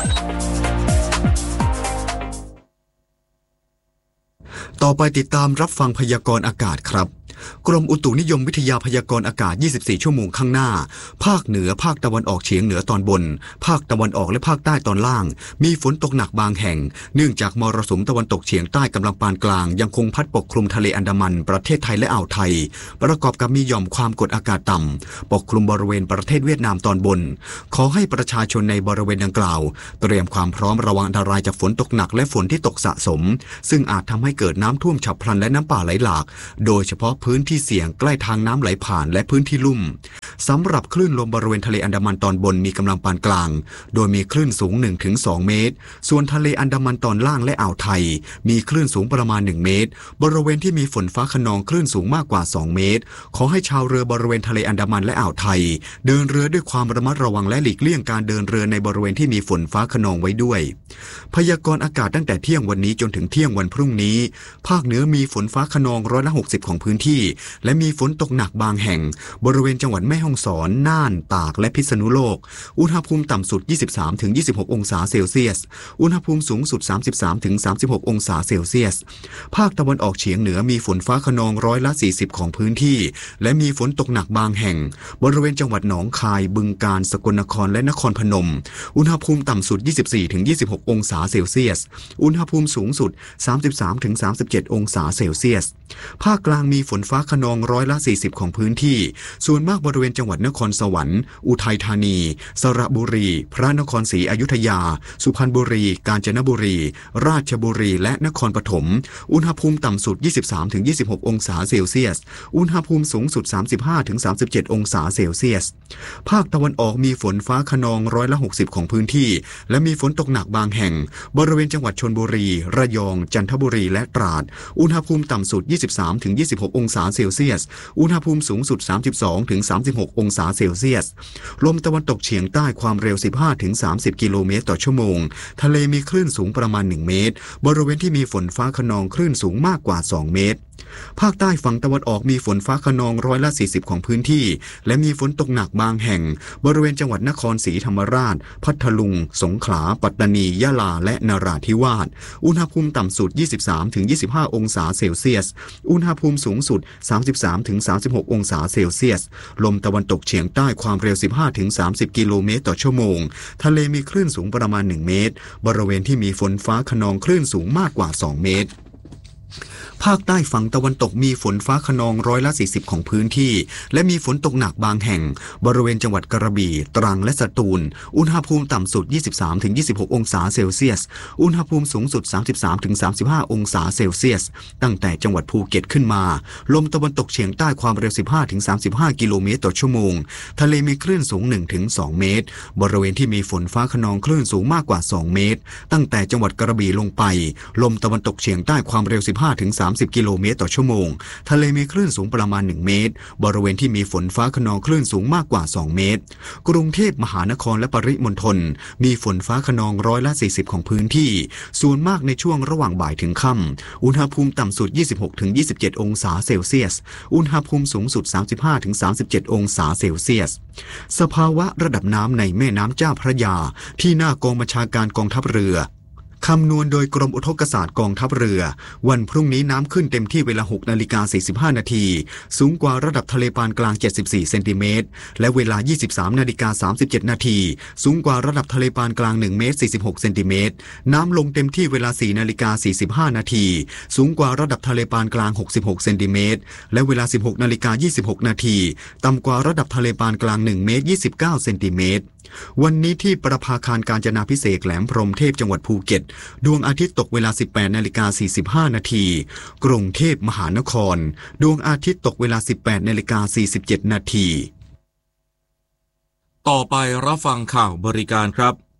ต่อไปติดตามรับฟังพยากรณ์อากาศครับกรมอุตุนิยมวิทยาพยากรณ์อากาศยี่สิบสี่ชั่วโมงข้างหน้าภาคเหนือภาคตะวันออกเฉียงเหนือตอนบนภาคตะวันออกและภาคใต้ตอนล่างมีฝนตกหนักบางแห่งเนื่องจากมรสุมตะวันตกเฉียงใต้กำลังปานกลางยังคงพัดปกคลุมทะเลอันดามันประเทศไทยและอ่าวไทยประกอบกับมีหย่อมความกดอากาศต่ำปกคลุมบริเวณประเทศเวียดนามตอนบนขอให้ประชาชนในบริเวณดังกล่าวเตรียมความพร้อมระวังอันตรายจากฝนตกหนักและฝนที่ตกสะสมซึ่งอาจทำให้เกิดน้ำท่วมฉับพลันและน้ำป่าไหลหลากโดยเฉพาะพื้นที่เสี่ยงใกล้ทางน้ำไหลผ่านและพื้นที่ลุ่มสำหรับคลื่นลมบริเวณทะเลอันดามันตอนบนมีกำลังปานกลางโดยมีคลื่นสูง หนึ่งถึงสอง เมตรส่วนทะเลอันดามันตอนล่างและอ่าวไทยมีคลื่นสูงประมาณหนึ่งเมตรบริเวณที่มีฝนฟ้าคะนองคลื่นสูงมากกว่าสองเมตรขอให้ชาวเรือบริเวณทะเลอันดามันและอ่าวไทยเดินเรือด้วยความระมัดระวังและหลีกเลี่ยงการเดินเรือในบริเวณที่มีฝนฟ้าคะนองไว้ด้วยพยากรณ์อากาศตั้งแต่เที่ยงวันนี้จนถึงเที่ยงวันพรุ่งนี้ภาคเหนือมีฝนฟ้าคะนองร้อยละหกสิบของพื้นที่และมีฝนตกหนักบางแห่งบริเวณจังหวัดแม่ฮ่องสอนน่านตากและพิษณุโลกอุณหภูมิต่ำสุด ยี่สิบสามถึงยี่สิบหก องศาเซลเซียสอุณหภูมิสูงสุด สามสิบสามถึงสามสิบหก องศาเซลเซียสภาคตะวันออกเฉียงเหนือมีฝนฟ้าคะนองร้อยละสี่สิบของพื้นที่และมีฝนตกหนักบางแห่งบริเวณจังหวัดหนองคายบึงกาฬสกลนครและนครพนมอุณหภูมิต่ำสุด ยี่สิบสี่ถึงยี่สิบหก องศาเซลเซียสอุณหภูมิสูงสุด สามสิบสามถึงสามสิบเจ็ด องศาเซลเซียสภาคกลางมีฝนฟ้าคะนองร้อยละสี่สิบของพื้นที่ส่วนมากบริเวณจังหวัดนครสวรรค์อุทัยธานีสระบุรีพระนครศรีอยุธยาสุพรรณบุรีกาญจนบุรีราชบุรีและนครปฐมอุณหภูมิต่ำสุด ยี่สิบสามถึงยี่สิบหก องศาเซลเซียสอุณหภูมิสูงสุด สามสิบห้าถึงสามสิบเจ็ด องศาเซลเซียสภาคตะวันออกมีฝนฟ้าคะนองร้อยละหกสิบของพื้นที่และมีฝนตกหนักบางแห่งบริเวณจังหวัดชลบุรีระยองจันทบุรีและตราดอุณหภูมิต่ำสุด ยี่สิบสามถึงยี่สิบหก องศาเซลเซียสอุณหภูมิสูงสุด สามสิบสองถึงสามสิบหก องศาเซลเซียสลมตะวันตกเฉียงใต้ความเร็ว สิบห้าถึงสามสิบ กิโลเมตรต่อชั่วโมงทะเลมีคลื่นสูงประมาณหนึ่งเมตรบริเวณที่มีฝนฟ้าคะนองคลื่นสูงมากกว่าสองเมตรภาคใต้ฝั่งตะวันออกมีฝนฟ้าคะนองร้อยละสี่สิบของพื้นที่และมีฝนตกหนักบางแห่งบริเวณจังหวัดนครศรีธรรมราชพัทลุงสงขลาปัตตานียะลาและนราธิวาสอุณหภูมิต่ำสุด ยี่สิบสามถึงยี่สิบห้า องศาเซลเซียสอุณหภูมิสูงสุด สามสิบสามถึงสามสิบหก องศาเซลเซียสลมตะวันตกเฉียงใต้ความเร็ว สิบห้าถึงสามสิบ กิโลเมตรต่อชั่วโมงทะเลมีคลื่นสูงประมาณหนึ่งเมตรบริเวณที่มีฝนฟ้าคะนองคลื่นสูงมากกว่าสองเมตรภาคใต้ฝั่งตะวันตกมีฝนฟ้าคะนองร้อยละสี่สิบของพื้นที่และมีฝนตกหนักบางแห่งบริเวณจังหวัดกระบี่ตรังและสตูลอุณหภูมิต่ำสุด ยี่สิบสามถึงยี่สิบหก องศาเซลเซียสอุณหภูมิสูงสุด สามสิบสามถึงสามสิบห้า องศาเซลเซียสตั้งแต่จังหวัดภูเก็ตขึ้นมาลมตะวันตกเฉียงใต้ความเร็ว สิบห้าถึงสามสิบห้า กิโลเมตรต่อชั่วโมงทะเลมีคลื่นสูง หนึ่งถึงสอง เมตรบริเวณที่มีฝนฟ้าคะนองคลื่นสูงมากกว่าสองเมตรตั้งแต่จังหวัดกระบี่ลงไปลมตะวันตกเฉียงใต้ความเร็ว สิบห้าถึงสามสิบ กิโลเมตรต่อชั่วโมงทะเลมีคลื่นสูงประมาณหนึ่งเมตรบริเวณที่มีฝนฟ้าคะนองคลื่นสูงมากกว่าสองเมตรกรุงเทพมหานครและปริมณฑลมีฝนฟ้าคะนองร้อยละสี่สิบของพื้นที่ส่วนมากในช่วงระหว่างบ่ายถึงค่ำอุณหภูมิต่ำสุด ยี่สิบหกถึงยี่สิบเจ็ด องศาเซลเซียสอุณหภูมิสูงสุด สามสิบห้าถึงสามสิบเจ็ด องศาเซลเซียสสภาวะระดับน้ำในแม่น้ำเจ้าพระยาที่หน้ากองบัญชาการกองทัพเรือคำนวณโดยกรมอุทกศาสตร์กองทัพเรือวันพรุ่งนี้น้ำขึ้นเต็มที่เวลา หกนาฬิกาสี่สิบห้านาทีสูงกว่าระดับทะเลปานกลางเจ็ดสิบสี่เซนติเมตรและเวลา ยี่สิบสามนาฬิกาสามสิบเจ็ดนาทีสูงกว่าระดับทะเลปานกลางหนึ่งเมตรสี่สิบหกเซนติเมตรน้ำลงเต็มที่เวลา สี่นาฬิกาสี่สิบห้านาทีสูงกว่าระดับทะเลปานกลางหกสิบหกเซนติเมตรและเวลา สิบหกนาฬิกายี่สิบหกนาทีต่ำกว่าระดับทะเลปานกลางหนึ่งเมตรยี่สิบเก้าเซนติเมตรวันนี้ที่ประภาคารกาญจนาภิเษกแหลมพรหมเทพจังหวัดภูเก็ตดวงอาทิตย์ตกเวลา สิบแปดนาฬิกาสี่สิบห้านาทีกรุงเทพมหานครดวงอาทิตย์ตกเวลา สิบแปดนาฬิกาสี่สิบเจ็ดนาทีต่อไปรับฟังข่าวบริการครับ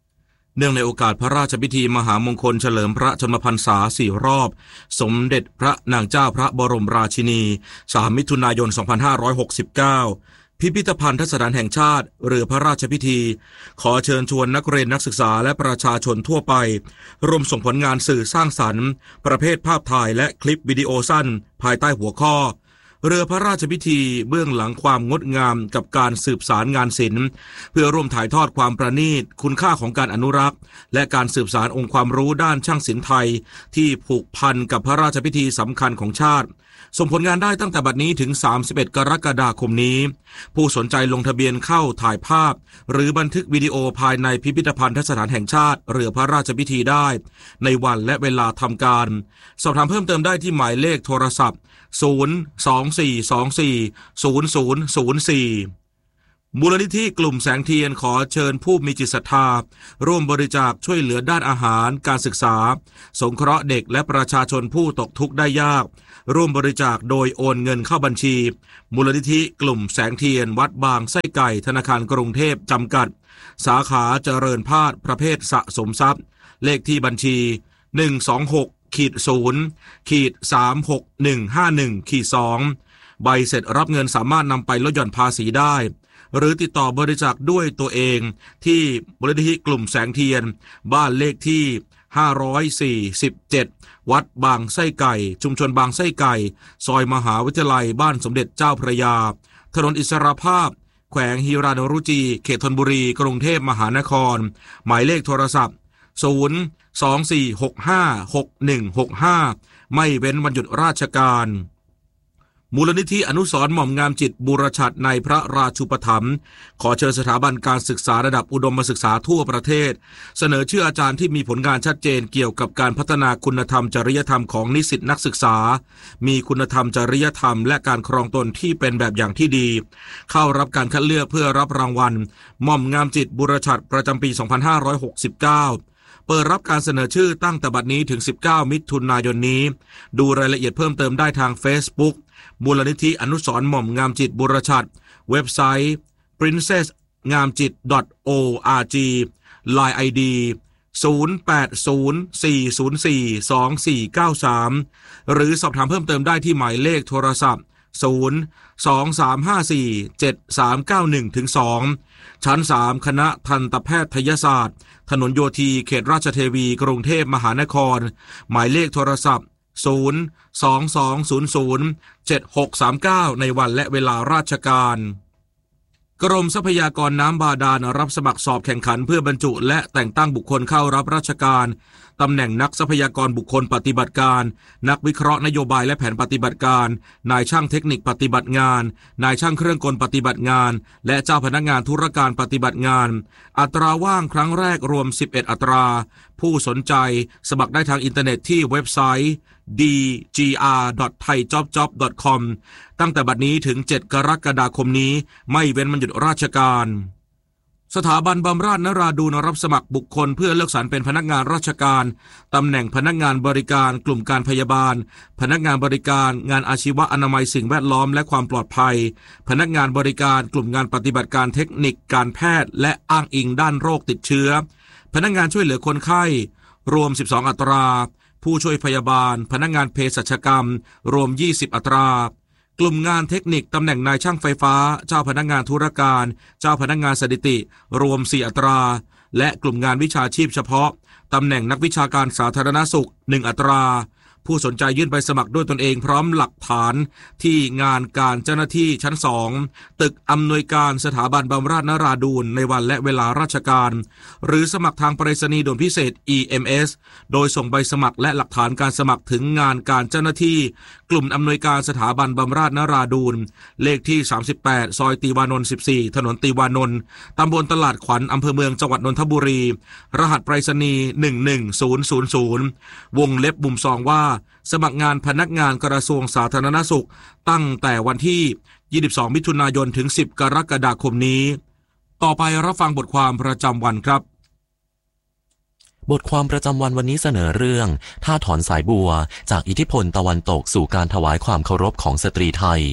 เนื่องในโอกาสพระราชพิธีมหามงคลเฉลิมพระชนมพรรษาสี่รอบสมเด็จพระนางเจ้าพระบรมราชินีสามมิถุนายนสองพันห้าร้อยหกสิบเก้าพิพิธภัณฑ์สถานแห่งชาติเรือพระราชพิธีขอเชิญชวนนักเรียนนักศึกษาและประชาชนทั่วไปร่วมส่งผลงานสื่อสร้างสรรค์ประเภทภาพถ่ายและคลิปวิดีโอสั้นภายใต้หัวข้อเรือพระราชพิธีเบื้องหลังความงดงามกับการสืบสารงานศิลป์เพื่อร่วมถ่ายทอดความประณีตคุณค่าของการอนุรักษ์และการสืบสานองค์ความรู้ด้านช่างศิลป์ไทยที่ผูกพันกับพระราชพิธีสำคัญของชาติส่งผลงานได้ตั้งแต่บัดนี้ถึงสามสิบเอ็ดกรกฎาคมนี้ผู้สนใจลงทะเบียนเข้าถ่ายภาพหรือบันทึกวิดีโอภายในพิพิธภัณฑ์สถานแห่งชาติเรือพระราชพิธีได้ในวันและเวลาทำการสอบถามเพิ่มเติมได้ที่หมายเลขโทรศัพท์ศูนย์ สอง สี่ สอง สี่ ศูนย์ ศูนย์ ศูนย์ สี่มูลนิธิกลุ่มแสงเทียนขอเชิญผู้มีจิตศรัทธาร่วมบริจาคช่วยเหลือด้านอาหารการศึกษาสงเคราะห์เด็กและประชาชนผู้ตกทุกข์ได้ยากร่วมบริจาคโดยโอนเงินเข้าบัญชีมูลนิธิกลุ่มแสงเทียนวัดบางไส้ไก่ธนาคารกรุงเทพจำกัดสาขาเจริญพาดประเภทสะสมทรัพย์เลขที่บัญชีหนึ่ง สอง หก ขีด ศูนย์ ขีด สาม หก หนึ่ง ห้า หนึ่ง ขีด สอง ใบเสร็จรับเงินสามารถนำไปลดหย่อนภาษีได้หรือติดต่อบริจาคด้วยตัวเองที่มูลนิธิกลุ่มแสงเทียนบ้านเลขที่ห้าร้อยสี่สิบเจ็ดวัดบางไส้ไก่ชุมชนบางไส้ไก่ซอยมหาวิทยาลัยบ้านสมเด็จเจ้าพระยาถนนอิสรภาพแขวงฮิราโนรุจิเขตธนบุรีกรุงเทพมหานครหมายเลขโทรศัพท์ศูนย์ สอง สี่ หก ห้า หก หนึ่ง หก ห้าไม่เว้นวันหยุดราชการมูลนิธิอนุสรณ์หม่อมงามจิตบูรชัดในพระราชูปถัมภ์ขอเชิญสถาบันการศึกษาระดับอุดมศึกษาทั่วประเทศเสนอชื่ออาจารย์ที่มีผลงานชัดเจนเกี่ยวกับการพัฒนาคุณธรรมจริยธรรมของนิสิตนักศึกษามีคุณธรรมจริยธรรมและการครองตนที่เป็นแบบอย่างที่ดีเข้ารับการคัดเลือกเพื่อรับรางวัลหม่อมงามจิตบูรชัดประจำปีสองพันห้าร้อยหกสิบเก้าเปิดรับการเสนอชื่อตั้งแต่บัดนี้ถึงสิบเก้ามิถุนายนนี้ดูรายละเอียดเพิ่มเติมได้ทาง Facebook มูลนิธิอนุสรณ์หม่อมงามจิตบุรชัดเว็บไซต์ ปรินเซส งามจิต ดอท โอ อาร์ จี ไลน์ ไอ ดี ศูนย์ แปด ศูนย์ สี่ ศูนย์ สี่ สอง สี่ เก้า สามหรือสอบถามเพิ่มเติมได้ที่หมายเลขโทรศัพท์ศูนย์ สอง สาม ห้า สี่ เจ็ด สาม เก้า หนึ่ง ถึง สองชั้นสามคณะทันตแพทยศาสตร์ถนนโยธีเขตราชเทวีกรุงเทพมหานครหมายเลขโทรศัพท์ศูนย์ สอง สอง ศูนย์ ศูนย์ เจ็ด หก สาม เก้าในวันและเวลาราชการกรมทรัพยากรน้ำบาดาลรับสมัครสอบแข่งขันเพื่อบรรจุและแต่งตั้งบุคคลเข้ารับราชการตำแหน่งนักทรัพยากรบุคคลปฏิบัติการนักวิเคราะห์นโยบายและแผนปฏิบัติการนายช่างเทคนิคปฏิบัติงานนายช่างเครื่องกลปฏิบัติงานและเจ้าพนักงานธุรการปฏิบัติงานอัตราว่างครั้งแรกรวมสิบเอ็ดอัตราผู้สนใจสมัครได้ทางอินเทอร์เน็ตที่เว็บไซต์ ดี จี อาร์ ดอท ไทยจ็อบจ็อบ ดอท คอม ตั้งแต่บัดนี้ถึงเจ็ดกรกฎาคมนี้ไม่เว้นวันหยุดราชการสถาบันบำราศนราดูนรับสมัครบุคคลเพื่อเลือกสรรเป็นพนักงานราชการตำแหน่งพนักงานบริการกลุ่มการพยาบาลพนักงานบริการงานอาชีวะอนามัยสิ่งแวดล้อมและความปลอดภัยพนักงานบริการกลุ่มงานปฏิบัติการเทคนิคการแพทย์และอ้างอิงด้านโรคติดเชื้อพนักงานช่วยเหลือคนไข้รวมสิบสองอัตราผู้ช่วยพยาบาลพนักงานเภสัชกรรมรวมยี่สิบอัตรากลุ่มงานเทคนิคตำแหน่งนายช่างไฟฟ้าเจ้าพนักงานธุรการเจ้าพนักงานสถิติรวมสี่อัตราและกลุ่มงานวิชาชีพเฉพาะตำแหน่งนักวิชาการสาธารณสุขหนึ่งอัตราผู้สนใจยื่นใบสมัครด้วยตนเองพร้อมหลักฐานที่งานการเจ้าหน้าที่ชั้นสองตึกอำนวยการสถาบันบำราศนราดูนในวันและเวลาราชการหรือสมัครทางไปรษณีย์ด่วนพิเศษ อี เอ็ม เอส โดยส่งใบสมัครและหลักฐานการสมัครถึงงานการเจ้าหน้าที่กลุ่มอำนวยการสถาบันบำราศนราดูนเลขที่สามสิบแปดซอยตีวานนท์สิบสี่ถนนตีวานนท์ตำบลตลาดขวัญอำเภอเมืองจังหวัดนนทบุรีรหัสไปรษณีย์หนึ่งหนึ่งศูนย์ศูนย์ศูนย์วงเล็บมุมซองว่าสมัครงานพนักงานกระทรวงสาธารณสุขตั้งแต่วันที่ยี่สิบสองมิถุนายนถึงสิบกรกฎาคมนี้ต่อไปรับฟังบทความประจำวันครับบทความประจำวันวันนี้เสนอเรื่องท่าถอนสายบัวจากอิทธิพลตะวันตกสู่การถวายความเคารพของสตรีไทย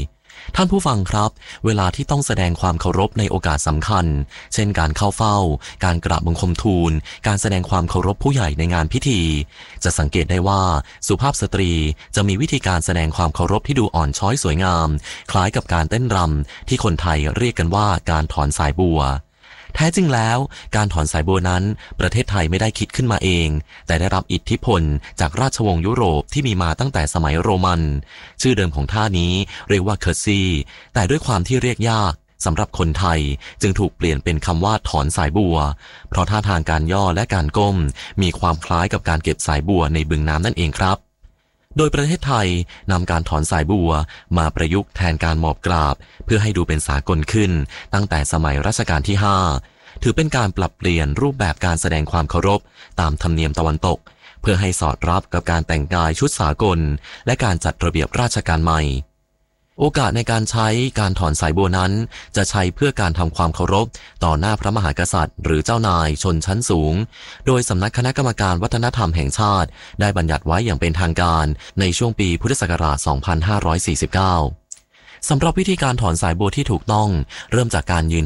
ท่านผู้ฟังครับเวลาที่ต้องแสดงความเคารพในโอกาสสำคัญเช่นการเข้าเฝ้าการกราบบังคมทูลการแสดงความเคารพผู้ใหญ่ในงานพิธีจะสังเกตได้ว่าสุภาพสตรีจะมีวิธีการแสดงความเคารพที่ดูอ่อนช้อยสวยงามคล้ายกับการเต้นรำที่คนไทยเรียกกันว่าการถอนสายบัวแท้จริงแล้วการถอนสายบัวนั้นประเทศไทยไม่ได้คิดขึ้นมาเองแต่ได้รับอิทธิพลจากราชวงศ์ยุโรปที่มีมาตั้งแต่สมัยโรมันชื่อเดิมของท่านี้เรียกว่าเคอร์ซี่แต่ด้วยความที่เรียกยากสำหรับคนไทยจึงถูกเปลี่ยนเป็นคำว่าถอนสายบัวเพราะท่าทางการย่อและการก้มมีความคล้ายกับการเก็บสายบัวในบึงน้ำนั่นเองครับโดยประเทศไทยนำการถอนสายบัวมาประยุกต์แทนการหมอบกราบเพื่อให้ดูเป็นสากลขึ้นตั้งแต่สมัยรัชกาลที่ห้าถือเป็นการปรับเปลี่ยนรูปแบบการแสดงความเคารพตามธรรมเนียมตะวันตกเพื่อให้สอดรับกับการแต่งกายชุดสากลและการจัดระเบียบราชการใหม่โอกาสในการใช้การถอนสายบัวนั้นจะใช้เพื่อการทำความเคารพต่อหน้าพระมหากษัตริย์หรือเจ้านายชนชั้นสูงโดยสำนักคณะกรรมการวัฒนธรรมแห่งชาติได้บัญญัติไว้อย่างเป็นทางการในช่วงปีพุทธศักราช สองพันห้าร้อยสี่สิบเก้า สำหรับวิธีการถอนสายบัวที่ถูกต้องเริ่มจากการยืน